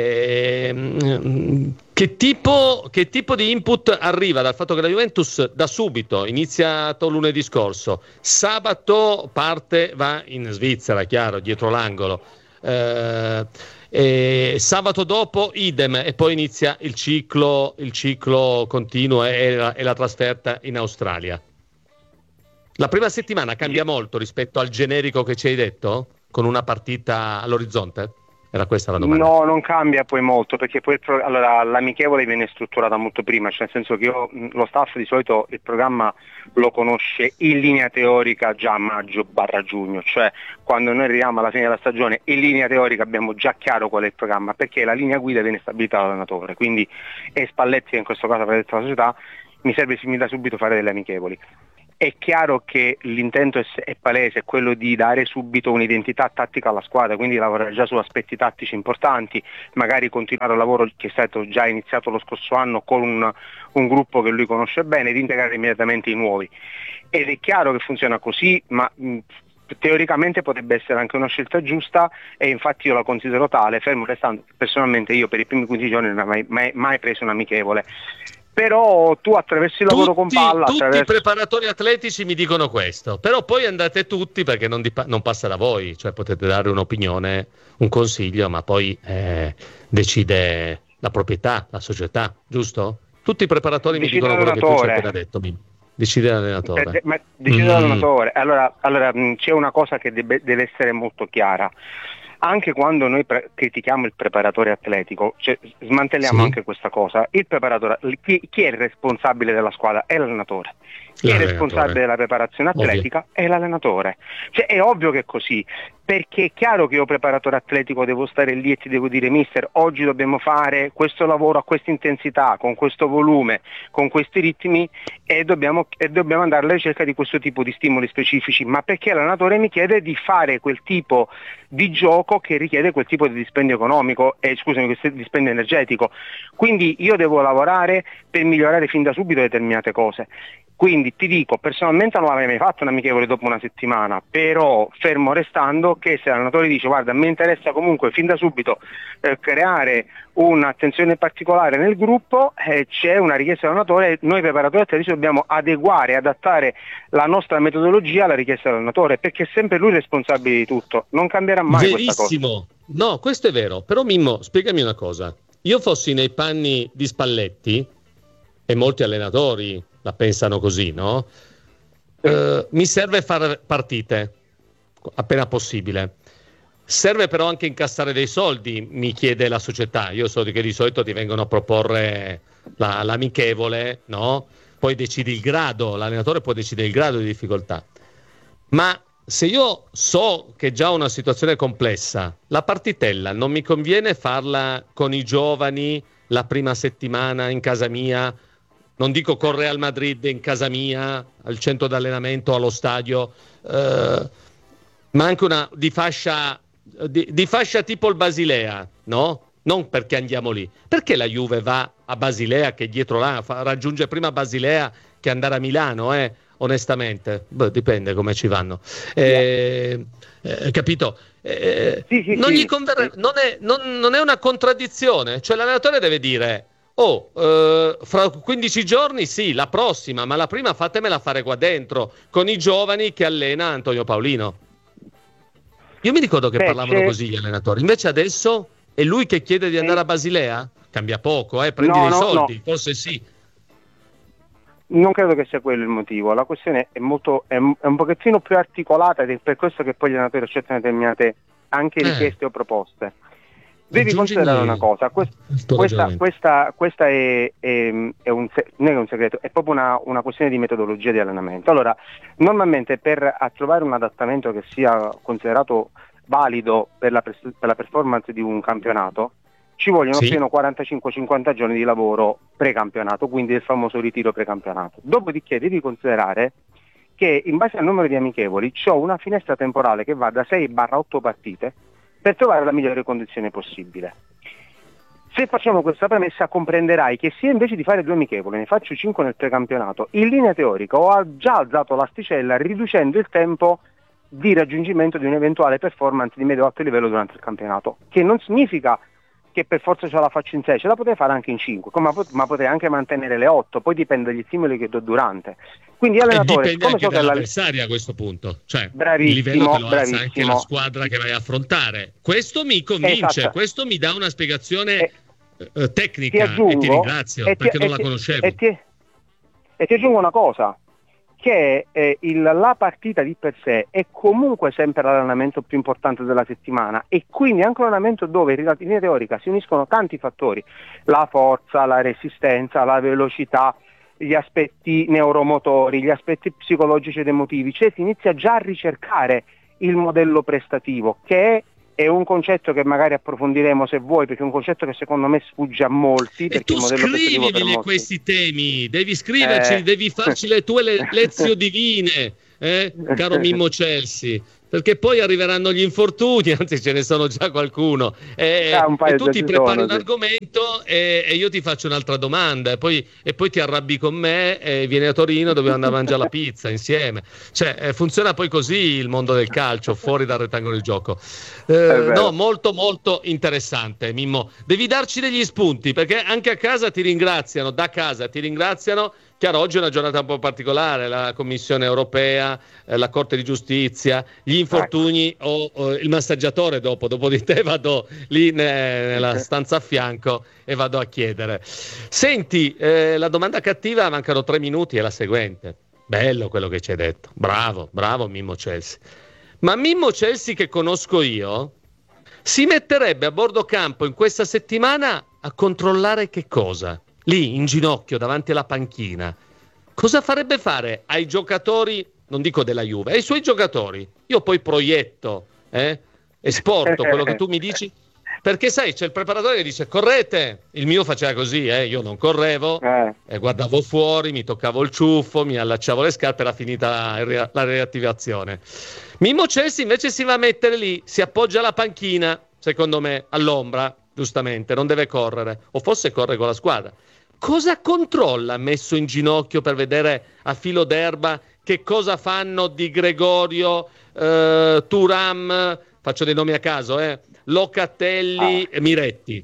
eh, che, tipo, che tipo di input arriva dal fatto che la Juventus da subito, iniziato lunedì scorso, sabato parte, va in Svizzera, chiaro, dietro l'angolo, Eh, e sabato dopo idem e poi inizia il ciclo il ciclo continuo e la, e la trasferta in Australia. La prima settimana cambia molto rispetto al generico che ci hai detto, con una partita all'orizzonte? Era questa la domanda. No, non cambia poi molto, perché poi il pro- allora, l'amichevole viene strutturata molto prima, cioè nel senso che io, lo staff di solito il programma lo conosce in linea teorica già a maggio barra giugno, cioè quando noi arriviamo alla fine della stagione in linea teorica abbiamo già chiaro qual è il programma, perché la linea guida viene stabilita dall'allenatore, quindi è Spalletti che in questo caso ha detto alla società: mi serve fin da subito fare delle amichevoli. È chiaro che l'intento è, è palese, è quello di dare subito un'identità tattica alla squadra, quindi lavorare già su aspetti tattici importanti, magari continuare il lavoro che è stato già iniziato lo scorso anno con un, un gruppo che lui conosce bene, ed integrare immediatamente i nuovi. Ed è chiaro che funziona così, ma mh, teoricamente potrebbe essere anche una scelta giusta, e infatti io la considero tale, fermo restando personalmente io per i primi quindici giorni non ho mai, mai, mai preso un amichevole. Però tu attraverso il lavoro tutti, con palla tutti attraverso... i preparatori atletici mi dicono questo, però poi andate tutti, perché non, di, non passa da voi, cioè potete dare un'opinione, un consiglio, ma poi eh, decide la proprietà, la società, giusto? Tutti i preparatori decide mi dicono quello che tu hai appena detto, mi... decide l'allenatore. Eh, ma decide mm. l'allenatore. Allora, allora mh, c'è una cosa che deve, deve essere molto chiara. Anche quando noi pre- critichiamo il preparatore atletico, cioè, smantelliamo sì. anche questa cosa. Il preparatore, chi, chi è il responsabile della squadra? È l'allenatore. Chi è responsabile della preparazione atletica? Ovvio. È l'allenatore. Cioè, è ovvio che è così, perché è chiaro che io preparatore atletico devo stare lì e ti devo dire: mister, oggi dobbiamo fare questo lavoro a questa intensità, con questo volume, con questi ritmi, e dobbiamo, e dobbiamo andare alla ricerca di questo tipo di stimoli specifici, ma perché l'allenatore mi chiede di fare quel tipo di gioco che richiede quel tipo di dispendio economico, e eh, scusami, questo dispendio energetico. Quindi io devo lavorare per migliorare fin da subito determinate cose. Quindi ti dico, personalmente non l'avrei mai fatto un amichevole dopo una settimana, però fermo restando che se l'allenatore dice: guarda, mi interessa comunque fin da subito eh, creare un'attenzione particolare nel gruppo, eh, c'è una richiesta dell'allenatore, noi preparatori atletici dobbiamo adeguare, adattare la nostra metodologia alla richiesta dell'allenatore, perché è sempre lui responsabile di tutto, non cambierà mai Verissimo. questa cosa. No, questo è vero, però Mimmo, spiegami una cosa: io fossi nei panni di Spalletti, e molti allenatori la pensano così, no? Uh, mi serve fare partite appena possibile. Serve però anche incassare dei soldi, mi chiede la società. Io so che di solito ti vengono a proporre la, l'amichevole, no? Poi decidi il grado, l'allenatore può decidere il grado di difficoltà. Ma se io so che è già una situazione complessa, la partitella non mi conviene farla con i giovani la prima settimana in casa mia. Non dico con Real Madrid in casa mia, al centro d'allenamento, allo stadio, eh, ma anche una di fascia, di, di fascia tipo il Basilea, no? Non perché andiamo lì. Perché la Juve va a Basilea, che dietro là fa, raggiunge prima Basilea che andare a Milano, eh? Onestamente? Beh, dipende come ci vanno. Eh, eh, capito? Eh, sì, sì, non, sì. Gli conver- non, è, non, non è una contraddizione. Cioè l'allenatore deve dire: oh, eh, fra quindici giorni sì, la prossima, ma la prima fatemela fare qua dentro, con i giovani che allena Antonio Paolino. Io mi ricordo che Beh, parlavano c'è... così gli allenatori, invece adesso è lui che chiede di andare a Basilea? Cambia poco, eh? Prendi no, dei no, soldi, no. Forse sì. Non credo che sia quello il motivo, la questione è molto è, è un pochettino più articolata, ed è per questo che poi gli allenatori accettano determinate anche richieste eh. o proposte. Devi considerare una cosa, quest, questa, questa, questa è, è, è, un, non è un segreto, è proprio una, una questione di metodologia di allenamento. Allora, normalmente per trovare un adattamento che sia considerato valido per la, per la performance di un campionato, ci vogliono sì. pieno quarantacinque cinquanta giorni di lavoro pre-campionato, quindi il famoso ritiro pre-campionato. Dopodiché devi considerare che in base al numero di amichevoli c'ho una finestra temporale che va da sei a otto partite per trovare la migliore condizione possibile. Se facciamo questa premessa comprenderai che se invece di fare due amichevoli ne faccio cinque nel precampionato, in linea teorica ho già alzato l'asticella riducendo il tempo di raggiungimento di un'eventuale performance di medio-alto livello durante il campionato, che non significa che per forza ce la faccio in sei, ce la potrei fare anche in cinque, ma, pot- ma potrei anche mantenere le otto, poi dipende dagli stimoli che do durante. Quindi allenatore, e dipende anche so dall'avversario a questo punto, cioè bravissimo, il livello te lo bravissimo. alza anche la squadra che vai a affrontare. Questo mi convince, esatto. Questo mi dà una spiegazione e, eh, tecnica ti aggiungo, e ti ringrazio e ti, perché e non ti, la conoscevo. E ti, e ti aggiungo una cosa, che eh, il, la partita di per sé è comunque sempre l'allenamento più importante della settimana, e quindi anche un allenamento dove in linea teorica si uniscono tanti fattori, la forza, la resistenza, la velocità, gli aspetti neuromotori, gli aspetti psicologici ed emotivi, cioè si inizia già a ricercare il modello prestativo, che è è un concetto che magari approfondiremo se vuoi, perché è un concetto che secondo me sfugge a molti. E perché tu il modello scrivimi molti... questi temi, devi scriverci, eh... devi farci le tue le- lezioni divine, eh, caro Mimmo Chelsea, perché poi arriveranno gli infortuni, anzi ce ne sono già qualcuno, e, ah, e tu ti prepari sono, un sì. argomento e, e io ti faccio un'altra domanda, e poi, e poi ti arrabbi con me e vieni a Torino, dobbiamo andare a mangiare la pizza insieme. Cioè eh, funziona poi così il mondo del calcio, fuori dal rettangolo di gioco. Eh, no, molto molto interessante, Mimmo. Devi darci degli spunti, perché anche a casa ti ringraziano, da casa ti ringraziano. Chiaro, oggi è una giornata un po' particolare, la Commissione europea, eh, la Corte di Giustizia, gli infortuni o, o il massaggiatore dopo, dopo di te vado lì ne, nella stanza a fianco e vado a chiedere. Senti, eh, la domanda cattiva, mancano tre minuti, è la seguente. Bello quello che ci hai detto, bravo, bravo Mimmo Chelsea. Ma Mimmo Chelsea che conosco io si metterebbe a bordo campo in questa settimana a controllare che cosa? Lì in ginocchio davanti alla panchina, cosa farebbe fare ai giocatori, non dico della Juve, ai suoi giocatori? Io poi proietto, eh, esporto quello che tu mi dici, perché sai, c'è il preparatore che dice correte, il mio faceva così, eh, io non correvo, eh. E guardavo fuori, mi toccavo il ciuffo, mi allacciavo le scarpe, era finita la, la riattivazione. Mimmo Chelsea invece si va a mettere lì, si appoggia alla panchina, secondo me, all'ombra, giustamente, non deve correre, o forse corre con la squadra. Cosa controlla messo in ginocchio per vedere a filo d'erba che cosa fanno Di Gregorio, eh, Thuram, faccio dei nomi a caso, eh, Locatelli e ah. Miretti?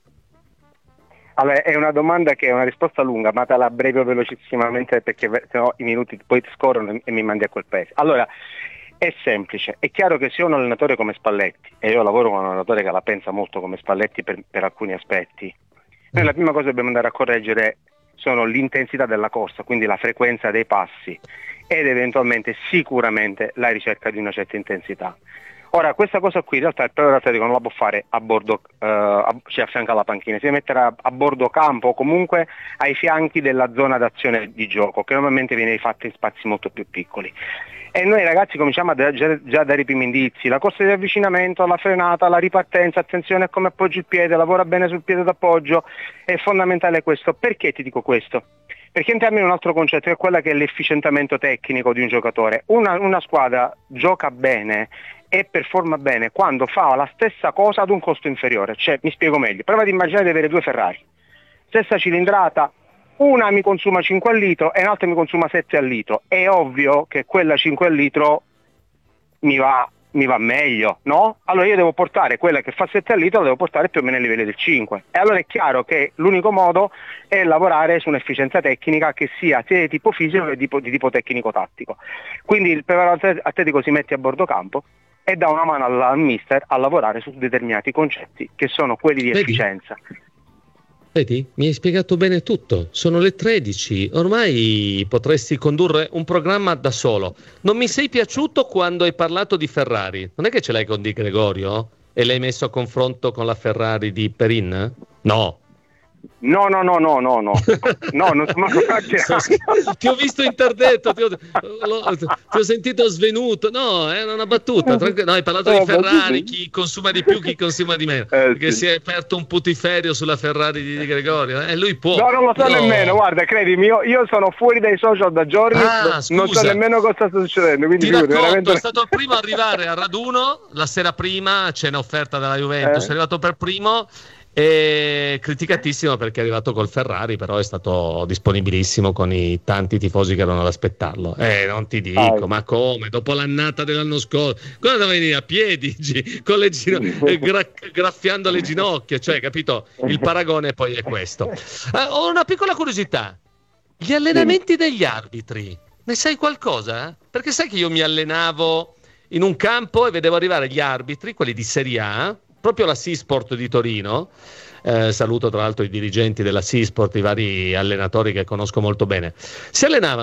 Allora, è una domanda che è una risposta lunga, ma te la abbrevo velocissimamente perché sennò i minuti poi scorrono e mi mandi a quel paese. Allora, è semplice, è chiaro che se un allenatore come Spalletti, e io lavoro con un allenatore che la pensa molto come Spalletti per, per alcuni aspetti, noi la prima cosa che dobbiamo andare a correggere sono l'intensità della corsa, quindi la frequenza dei passi ed eventualmente sicuramente la ricerca di una certa intensità. Ora, questa cosa qui in realtà il preparatore atletico non la può fare a bordo, eh, a, cioè a fianco alla panchina, si deve mettere a, a bordo campo o comunque ai fianchi della zona d'azione di gioco, che normalmente viene fatta in spazi molto più piccoli. E noi ragazzi cominciamo a da, già, già dare i primi indizi, la corsa di avvicinamento, la frenata, la ripartenza, attenzione a come appoggi il piede, lavora bene sul piede d'appoggio, è fondamentale questo. Perché ti dico questo? Perché entriamo in un altro concetto, che è quello che è l'efficientamento tecnico di un giocatore. Una, una squadra gioca bene e performa bene quando fa la stessa cosa ad un costo inferiore. Cioè, mi spiego meglio, prova ad immaginare di avere due Ferrari, stessa cilindrata, una mi consuma cinque al litro e un'altra mi consuma sette al litro. È ovvio che quella cinque al litro mi va, mi va meglio, no? Allora io devo portare quella che fa sette al litro, la devo portare più o meno ai livelli del cinque. E allora è chiaro che l'unico modo è lavorare su un'efficienza tecnica che sia sia di tipo fisico che di tipo, di tipo tecnico-tattico. Quindi il preparatore atletico si mette a bordo campo e dà una mano al, al mister a lavorare su determinati concetti che sono quelli di efficienza. Vedi, mi hai spiegato bene tutto. Sono le tredici, ormai potresti condurre un programma da solo. Non mi sei piaciuto quando hai parlato di Ferrari. Non è che ce l'hai con Di Gregorio e l'hai messo a confronto con la Ferrari di Perin? No. No, no, no, no, no, no, no, non sono ti ho visto interdetto, ti ho, lo, ti ho sentito svenuto. No, è una battuta. No, hai parlato no, di Ferrari, chi consuma di più, chi consuma di meno. Eh, perché sì. Si è aperto un putiferio sulla Ferrari di, di Gregorio. E eh, lui può. No, non lo so no. nemmeno. Guarda, credimi, io, io sono fuori dai social da giorni. Ah, non so nemmeno cosa sta succedendo. Quindi ti racconto, veramente... è stato il primo a arrivare al raduno. La sera prima cena offerta dalla Juventus. Eh. È arrivato per primo. E criticatissimo perché è arrivato col Ferrari, però è stato disponibilissimo con i tanti tifosi che erano ad aspettarlo. Eh, non ti dico, ah, ma come? Dopo l'annata dell'anno scorso, cosa da venire a piedi con le gino- gra- graffiando le ginocchia, cioè, capito? Il paragone poi è questo. Eh, ho una piccola curiosità: gli allenamenti degli arbitri, ne sai qualcosa? Perché sai che io mi allenavo in un campo e vedevo arrivare gli arbitri, quelli di Serie A, proprio la Seasport di Torino, eh, saluto tra l'altro i dirigenti della Seasport, i vari allenatori che conosco molto bene, si allenavano,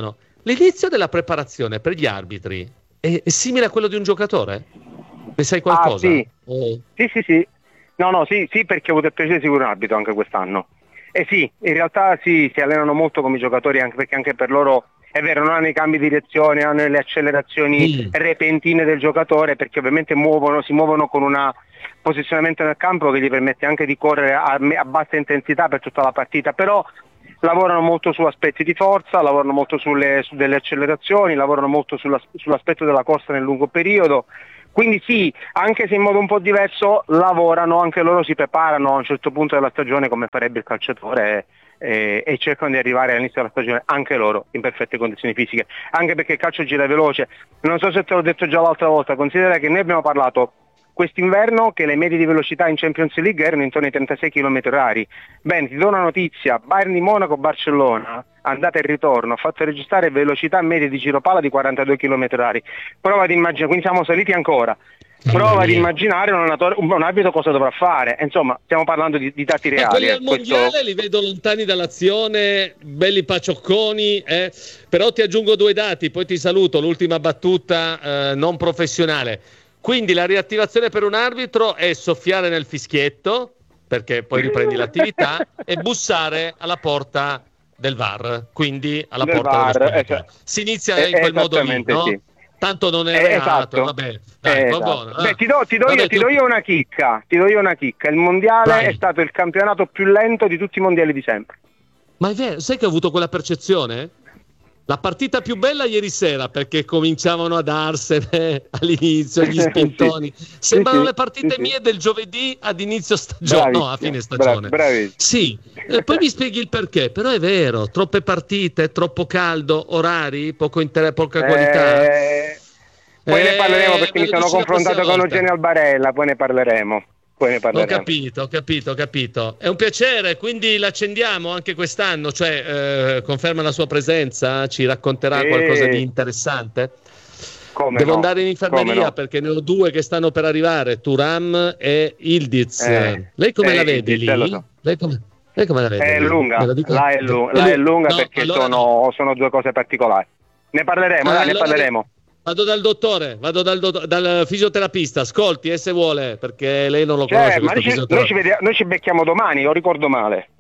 l'inizio della preparazione per gli arbitri è, è simile a quello di un giocatore? Ne sai qualcosa? Ah, sì. Oh. sì, sì, sì. No, no, sì, sì, perché ho avuto il piacere di seguire un arbitro anche quest'anno. E sì, in realtà sì, si allenano molto come i giocatori, anche perché anche per loro, è vero, non hanno i cambi di direzione, hanno le accelerazioni mm. repentine del giocatore, perché ovviamente muovono, si muovono con un posizionamento nel campo che gli permette anche di correre a, a bassa intensità per tutta la partita, però lavorano molto su aspetti di forza, lavorano molto sulle, su delle accelerazioni, lavorano molto sulla, sull'aspetto della corsa nel lungo periodo. Quindi sì, anche se in modo un po' diverso, lavorano, anche loro si preparano a un certo punto della stagione come farebbe il calciatore e, e cercano di arrivare all'inizio della stagione anche loro in perfette condizioni fisiche, anche perché il calcio gira veloce. Non so se te l'ho detto già l'altra volta, considera che noi abbiamo parlato quest'inverno che le medie di velocità in Champions League erano intorno ai trentasei chilometri orari. Bene, ti do una notizia: Bayern di Monaco Barcellona, andata e ritorno, ha fatto registrare velocità medie di giropalla di quarantadue chilometri orari. Prova ad immaginare, quindi siamo saliti ancora. Prova ad immaginare un, allenatore, un, un arbitro cosa dovrà fare. Insomma, stiamo parlando di, di dati reali. Ma quelli al questo... mondiale li vedo lontani dall'azione, belli paciocconi, eh? Però ti aggiungo due dati, poi ti saluto. L'ultima battuta eh, non professionale. Quindi la riattivazione per un arbitro è soffiare nel fischietto, perché poi riprendi l'attività, e bussare alla porta del V A R, quindi alla del porta V A R, dello spogliatoio. esatto. Si inizia in quel modo lì, no? Sì. Tanto non è eh, reato, esatto. vabbè. Dai, eh, va esatto. buono, Beh, ah. ti do, ti do, vabbè, io, ti tu... do io una chicca, ti do io una chicca. Il mondiale Vai. è stato il campionato più lento di tutti i mondiali di sempre. Ma è vero, sai che ho avuto quella percezione? La partita più bella ieri sera, perché cominciavano a darsene all'inizio gli spintoni. sì. Sembrano sì, le partite sì, mie sì. del giovedì ad inizio stagione, no, a fine stagione. Bravi, sì, e poi mi spieghi il perché, però è vero, troppe partite, troppo caldo, orari, poco inter- poca qualità. Eh, poi eh, ne parleremo perché mi sono confrontato con Eugenio Albarella, poi ne parleremo. Poi ne parleremo. Ho capito, ho capito, ho capito. È un piacere, quindi l'accendiamo anche quest'anno, cioè eh, conferma la sua presenza, ci racconterà sì. qualcosa di interessante. Come Devo no? andare in infermeria no? perché ne ho due che stanno per arrivare, Turam e Ildiz. Eh, Lei come eh, la vede Ildiz, lì? so. Lei come, lei come la vede? È lì? lunga, là è, lu- là è lunga no, perché allora sono, no. sono due cose particolari. Ne parleremo, Ah, dai, allora ne parleremo. Vado dal dottore, vado dal, dott- dal fisioterapista, ascolti, eh, se vuole, perché lei non lo Cioè, conosce ma questo noi ci, noi, fisioterapista. ci vediamo, noi ci becchiamo domani, o ricordo male?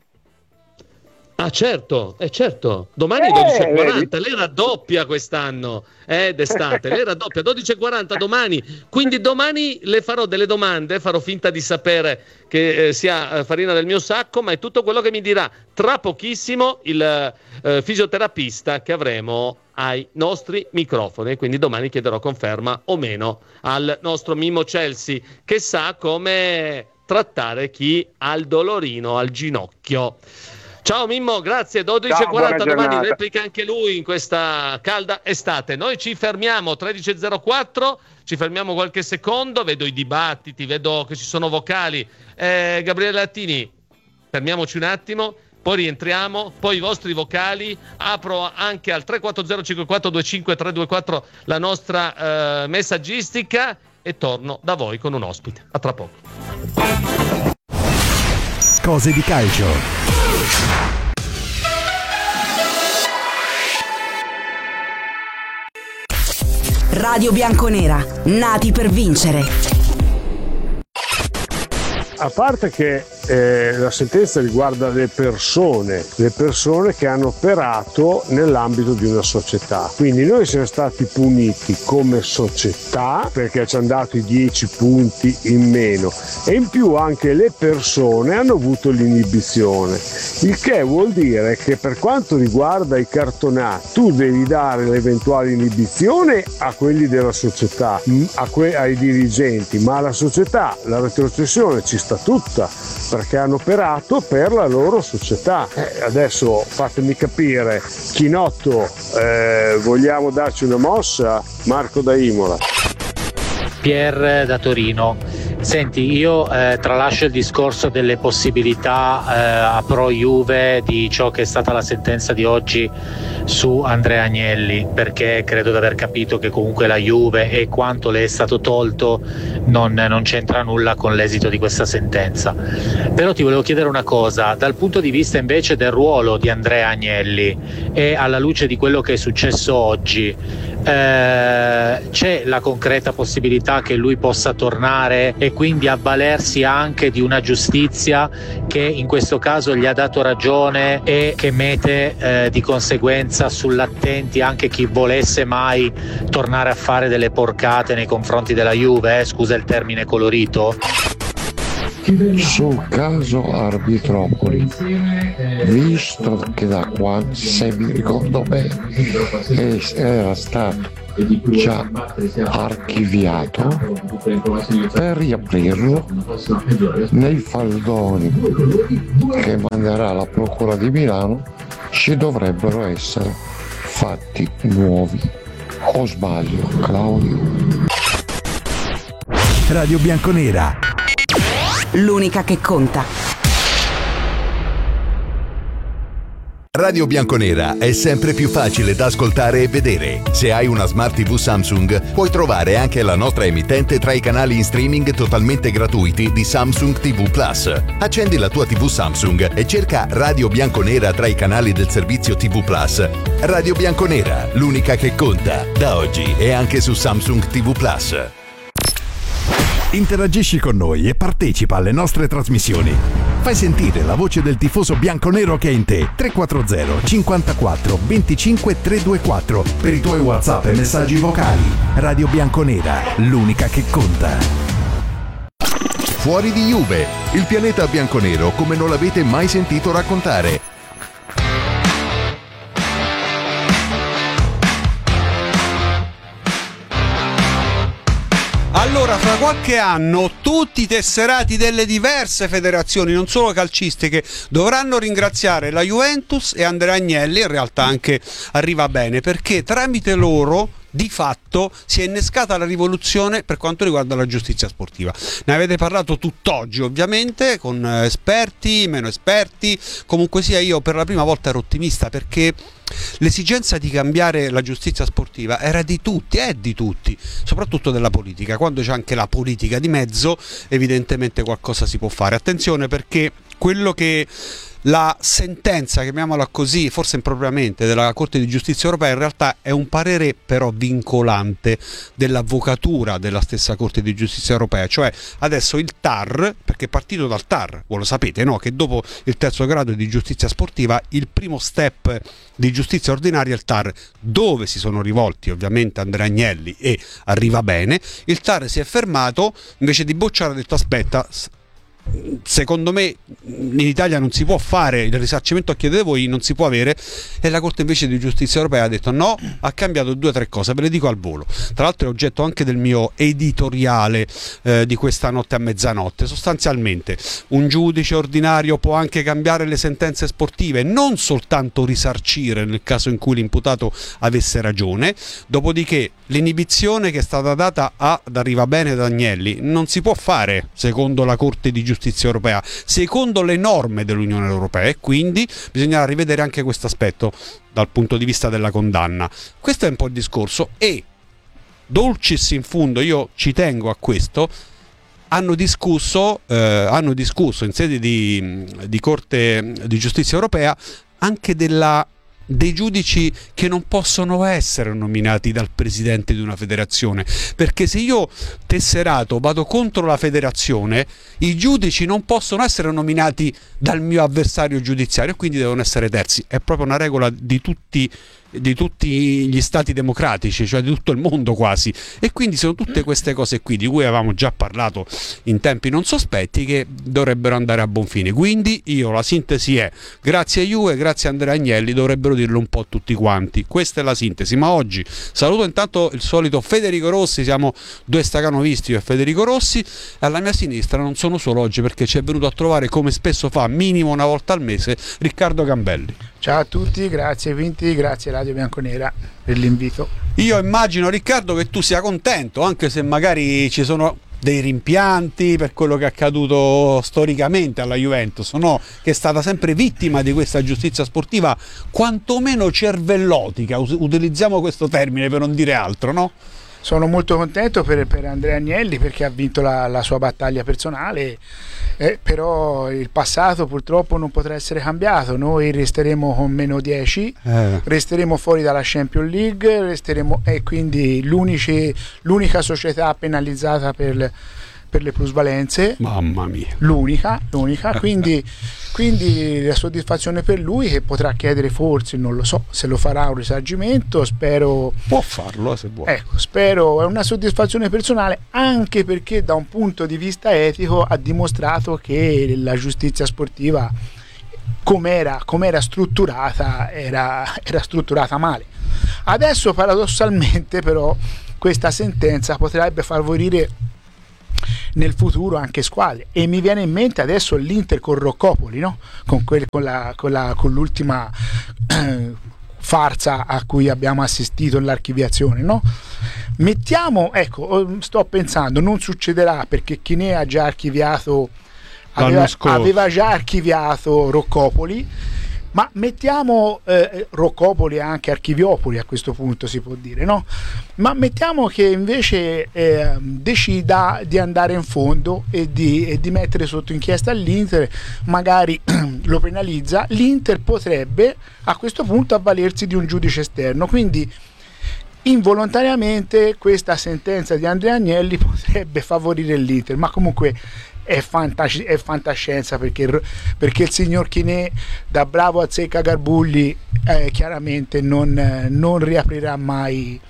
Ah certo, eh certo, domani Eh, dodici e quaranta, lei raddoppia quest'anno, eh, d'estate, lei raddoppia dodici e quaranta domani, quindi domani le farò delle domande, farò finta di sapere che eh, sia eh, farina del mio sacco, ma è tutto quello che mi dirà tra pochissimo il eh, fisioterapista che avremo ai nostri microfoni, quindi domani chiederò conferma o meno al nostro Mimmo Chelsea che sa come trattare chi ha il dolorino al ginocchio. Ciao Mimmo, grazie. dodici e quaranta domani replica anche lui in questa calda estate. Noi ci fermiamo tredici e zero quattro, ci fermiamo qualche secondo, vedo i dibattiti, vedo che ci sono vocali. Eh, Gabriele Lattini, fermiamoci un attimo, poi rientriamo, poi i vostri vocali. Apro anche al tre quattro zero cinque quattro due cinque tre due quattro la nostra eh, messaggistica e torno da voi con un ospite. A tra poco. Cose di calcio. Radio Bianconera, nati per vincere. A parte che eh, la sentenza riguarda le persone, le persone che hanno operato nell'ambito di una società. Quindi noi siamo stati puniti come società perché ci hanno dato i dieci punti in meno e in più anche le persone hanno avuto l'inibizione. Il che vuol dire che per quanto riguarda i cartonati tu devi dare l'eventuale inibizione a quelli della società, a que- ai dirigenti, ma alla società la retrocessione ci sta tutta perché hanno operato per la loro società. Eh, adesso fatemi capire, Chinotto, eh, vogliamo darci una mossa? Marco da Imola. Pier da Torino. Senti, io eh, tralascio il discorso delle possibilità eh, a pro Juve di ciò che è stata la sentenza di oggi su Andrea Agnelli, perché credo di aver capito che comunque la Juve e quanto le è stato tolto non, non c'entra nulla con l'esito di questa sentenza. Però ti volevo chiedere una cosa, dal punto di vista invece del ruolo di Andrea Agnelli e alla luce di quello che è successo oggi, eh, c'è la concreta possibilità che lui possa tornare e quindi avvalersi anche di una giustizia che in questo caso gli ha dato ragione e che mette eh, di conseguenza sull'attenti anche chi volesse mai tornare a fare delle porcate nei confronti della Juve, eh? Scusa il termine colorito. Sul caso Arbitropoli, visto che da quando, se mi ricordo bene, era stato già archiviato, per riaprirlo nei faldoni che manderà la Procura di Milano ci dovrebbero essere fatti nuovi. O sbaglio, Claudio? Radio Bianconera, l'unica che conta. Radio Bianconera è sempre più facile da ascoltare e vedere. Se hai una Smart tivù Samsung, puoi trovare anche la nostra emittente tra i canali in streaming totalmente gratuiti di Samsung tivù Plus. Accendi la tua tivù Samsung e cerca Radio Bianconera tra i canali del servizio tivù Plus. Radio Bianconera, l'unica che conta. Da oggi è anche su Samsung tivù Plus. Interagisci con noi e partecipa alle nostre trasmissioni. Fai sentire la voce del tifoso bianconero che è in te. tre quattro zero cinquantaquattro venticinque trecentoventiquattro per i tuoi WhatsApp e messaggi vocali. Radio Bianconera, l'unica che conta. Fuori di Juve, il pianeta bianconero come non l'avete mai sentito raccontare. Allora, fra qualche anno tutti i tesserati delle diverse federazioni, non solo calcistiche, dovranno ringraziare la Juventus e Andrea Agnelli, in realtà anche Arriva Bene, perché tramite loro di fatto si è innescata la rivoluzione per quanto riguarda la giustizia sportiva. Ne avete parlato tutt'oggi, ovviamente, con esperti, meno esperti. Comunque sia, io per la prima volta ero ottimista, perché l'esigenza di cambiare la giustizia sportiva era di tutti, è di tutti, soprattutto della politica. Quando c'è anche la politica di mezzo, evidentemente qualcosa si può fare. Attenzione, perché quello che la sentenza, chiamiamola così, forse impropriamente, della Corte di Giustizia Europea in realtà è un parere però vincolante dell'avvocatura della stessa Corte di Giustizia Europea. Cioè adesso il T A R, perché è partito dal T A R, voi lo sapete, no? Che dopo il terzo grado di giustizia sportiva il primo step di giustizia ordinaria è il T A R, dove si sono rivolti ovviamente Andrea Agnelli e Arriva Bene. Il T A R si è fermato, invece di bocciare ha detto aspetta, secondo me in Italia non si può fare il risarcimento a chiedere voi, non si può avere, e la Corte invece di Giustizia Europea ha detto no, ha cambiato due o tre cose, ve le dico al volo. Tra l'altro è oggetto anche del mio editoriale eh, di questa notte a mezzanotte. Sostanzialmente un giudice ordinario può anche cambiare le sentenze sportive, non soltanto risarcire nel caso in cui l'imputato avesse ragione. Dopodiché l'inibizione che è stata data ad Arriva Bene ed Agnelli non si può fare secondo la Corte di Giustizia Europea, secondo le norme dell'Unione Europea, e quindi bisognerà rivedere anche questo aspetto dal punto di vista della condanna. Questo è un po' il discorso, e dulcis in fundo, io ci tengo a questo, hanno discusso, eh, hanno discusso in sede di, di Corte di Giustizia Europea anche della dei giudici che non possono essere nominati dal presidente di una federazione, perché se io tesserato vado contro la federazione, i giudici non possono essere nominati dal mio avversario giudiziario, quindi devono essere terzi. È proprio una regola di tutti di tutti gli stati democratici, cioè di tutto il mondo quasi, e quindi sono tutte queste cose qui di cui avevamo già parlato in tempi non sospetti, che dovrebbero andare a buon fine. Quindi io, la sintesi è: grazie a Juve, grazie a Andrea Agnelli, dovrebbero dirlo un po' tutti quanti. Questa è la sintesi. Ma oggi saluto intanto il solito Federico Rossi, siamo due stacanovisti, io e Federico Rossi, e alla mia sinistra non sono solo oggi, perché ci è venuto a trovare, come spesso fa, minimo una volta al mese, Riccardo Gambelli. Ciao a tutti, grazie Vinti, grazie Radio Bianconera per l'invito. Io immagino, Riccardo, che tu sia contento, anche se magari ci sono dei rimpianti per quello che è accaduto storicamente alla Juventus, no? Che è stata sempre vittima di questa giustizia sportiva quantomeno cervellotica, utilizziamo questo termine per non dire altro, no? Sono molto contento per, per Andrea Agnelli perché ha vinto la, la sua battaglia personale, eh, però il passato purtroppo non potrà essere cambiato. Noi resteremo con meno dieci, eh. resteremo fuori dalla Champions League, resteremo, e quindi l'unica società penalizzata per, per le plusvalenze, mamma mia, l'unica, l'unica. Quindi, quindi la soddisfazione per lui, che potrà chiedere, forse, non lo so se lo farà, un risarcimento, spero può farlo se vuole, ecco, spero. È una soddisfazione personale, anche perché da un punto di vista etico ha dimostrato che la giustizia sportiva, com'era, com'era strutturata, era, era strutturata male. Adesso paradossalmente però questa sentenza potrebbe favorire nel futuro anche squadre, e mi viene in mente adesso l'Inter con Roccopoli, no? con, quel, con, la, con, la, con l'ultima eh, farsa a cui abbiamo assistito, l'archiviazione, no? Mettiamo, ecco, sto pensando, non succederà perché Chiné ha già archiviato, aveva, aveva già archiviato Roccopoli, ma mettiamo eh, Roccopoli anche Archiviopoli, a questo punto si può dire, no? Ma mettiamo che invece eh, decida di andare in fondo e di, e di mettere sotto inchiesta l'Inter, magari lo penalizza, l'Inter potrebbe a questo punto avvalersi di un giudice esterno, quindi involontariamente questa sentenza di Andrea Agnelli potrebbe favorire l'Inter, ma comunque È, fantas- è fantascienza, perché, perché il signor Chiné, da bravo azzecca Garbugli, eh, chiaramente non, eh, non riaprirà mai,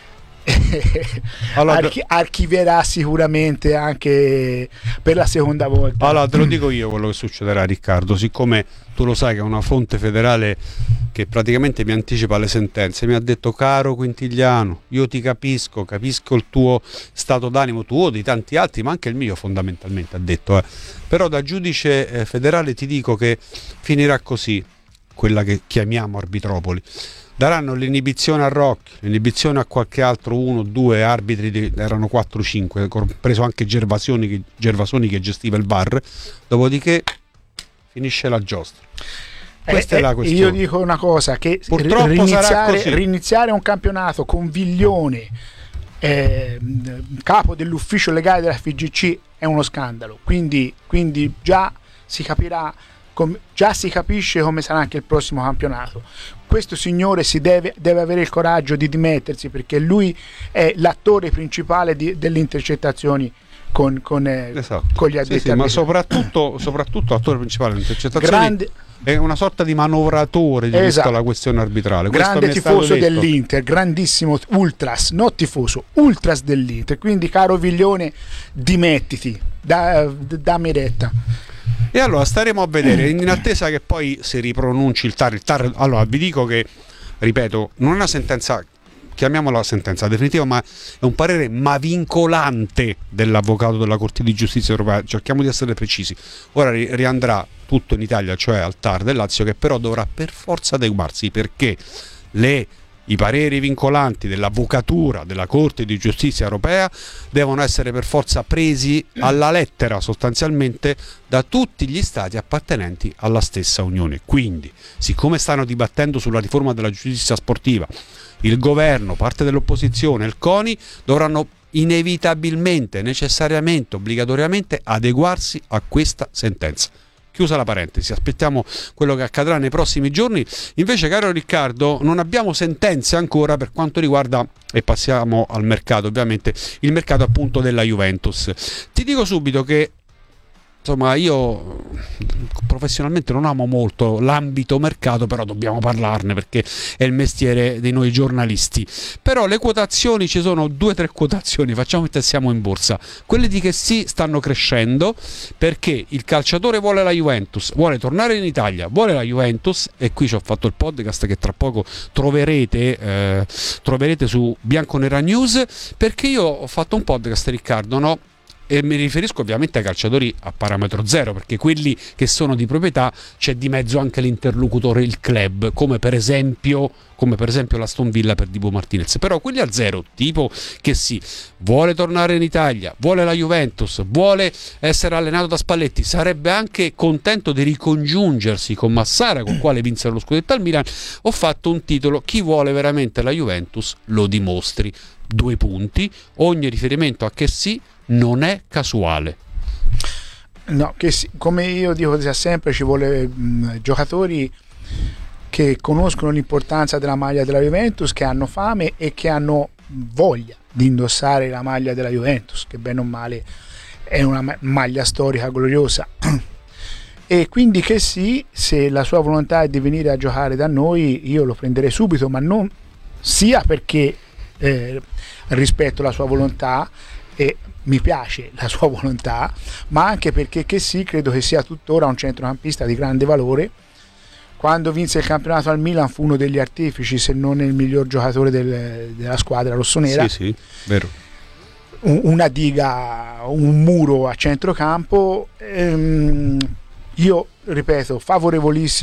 allora, Archi- archivierà sicuramente anche per la seconda volta. Allora te lo dico io quello che succederà, Riccardo, siccome tu lo sai che è una fonte federale che praticamente mi anticipa le sentenze, mi ha detto: caro Quintigliano, io ti capisco, capisco il tuo stato d'animo, tuo, di tanti altri, ma anche il mio fondamentalmente, ha detto, eh. però da giudice eh, federale ti dico che finirà così, quella che chiamiamo arbitropoli. Daranno l'inibizione a Rocchi, l'inibizione a qualche altro uno, due arbitri, di, erano quattro cinque, compreso anche Gervasoni che, Gervasoni che gestiva il V A R, dopodiché finisce la giostra. Questa eh, è la questione. Io dico una cosa, che purtroppo riniziare, sarà così. riniziare un campionato con Viglione eh, capo dell'ufficio legale della F I G C è uno scandalo, quindi, quindi già si capirà, com- già si capisce come sarà anche il prossimo campionato. Questo signore si deve, deve avere il coraggio di dimettersi, perché lui è l'attore principale di, delle intercettazioni con, con, eh, esatto. con gli addetti. Sì, sì, ma soprattutto, soprattutto l'attore principale delle intercettazioni Grande, è una sorta di manovratore di esatto. tutta la questione arbitrale. Grande tifoso dell'Inter, grandissimo ultras, non tifoso, ultras dell'Inter. Quindi, caro Viglione, dimettiti, da, dammi retta. E allora staremo a vedere, in attesa che poi si ripronunci il T A R. Il T A R, allora vi dico che, ripeto, non è una sentenza, chiamiamola sentenza definitiva, ma è un parere ma vincolante dell'avvocato della Corte di Giustizia Europea. Cerchiamo di essere precisi. Ora ri- riandrà tutto in Italia, cioè al T A R del Lazio, che però dovrà per forza adeguarsi, perché le i pareri vincolanti dell'avvocatura della Corte di Giustizia Europea devono essere per forza presi alla lettera, sostanzialmente, da tutti gli stati appartenenti alla stessa Unione. Quindi, siccome stanno dibattendo sulla riforma della giustizia sportiva, il governo, parte dell'opposizione, il CONI dovranno inevitabilmente, necessariamente, obbligatoriamente adeguarsi a questa sentenza. Chiusa la parentesi, aspettiamo quello che accadrà nei prossimi giorni. Invece, caro Riccardo, non abbiamo sentenze ancora per quanto riguarda, e passiamo al mercato ovviamente, il mercato appunto della Juventus. Ti dico subito che insomma io professionalmente non amo molto l'ambito mercato, però dobbiamo parlarne perché è il mestiere di noi giornalisti. Però le quotazioni, ci sono due o tre quotazioni, facciamo che siamo in borsa, quelle di che sì stanno crescendo, perché il calciatore vuole la Juventus, vuole tornare in Italia, vuole la Juventus, e qui ci ho fatto il podcast che tra poco troverete eh, troverete su Bianconera News, perché io ho fatto un podcast, Riccardo, no? e mi riferisco ovviamente ai calciatori a parametro zero, perché quelli che sono di proprietà c'è di mezzo anche l'interlocutore, il club, come per esempio come per esempio l'Aston Villa per Dibu Martinez. Però quelli a zero, tipo che sì, vuole tornare in Italia, vuole la Juventus, vuole essere allenato da Spalletti, sarebbe anche contento di ricongiungersi con Massara, con quale vinsero lo scudetto al Milan, ho fatto un titolo: chi vuole veramente la Juventus lo dimostri. Due punti, ogni riferimento a che sì non è casuale. No, che sì, come io dico sempre, ci vuole mh, giocatori che conoscono l'importanza della maglia della Juventus, che hanno fame e che hanno voglia di indossare la maglia della Juventus, che bene o male è una maglia storica gloriosa. E quindi che sì, se la sua volontà è di venire a giocare da noi, io lo prenderei subito, ma non sia perché eh, rispetto la sua volontà e mi piace la sua volontà, ma anche perché che sì, credo che sia tuttora un centrocampista di grande valore. Quando vinse il campionato al Milan fu uno degli artefici, se non il miglior giocatore del, della squadra rossonera. Sì, sì, vero. Un, una diga, un muro a centrocampo. Ehm, io ripeto, favorevolissimo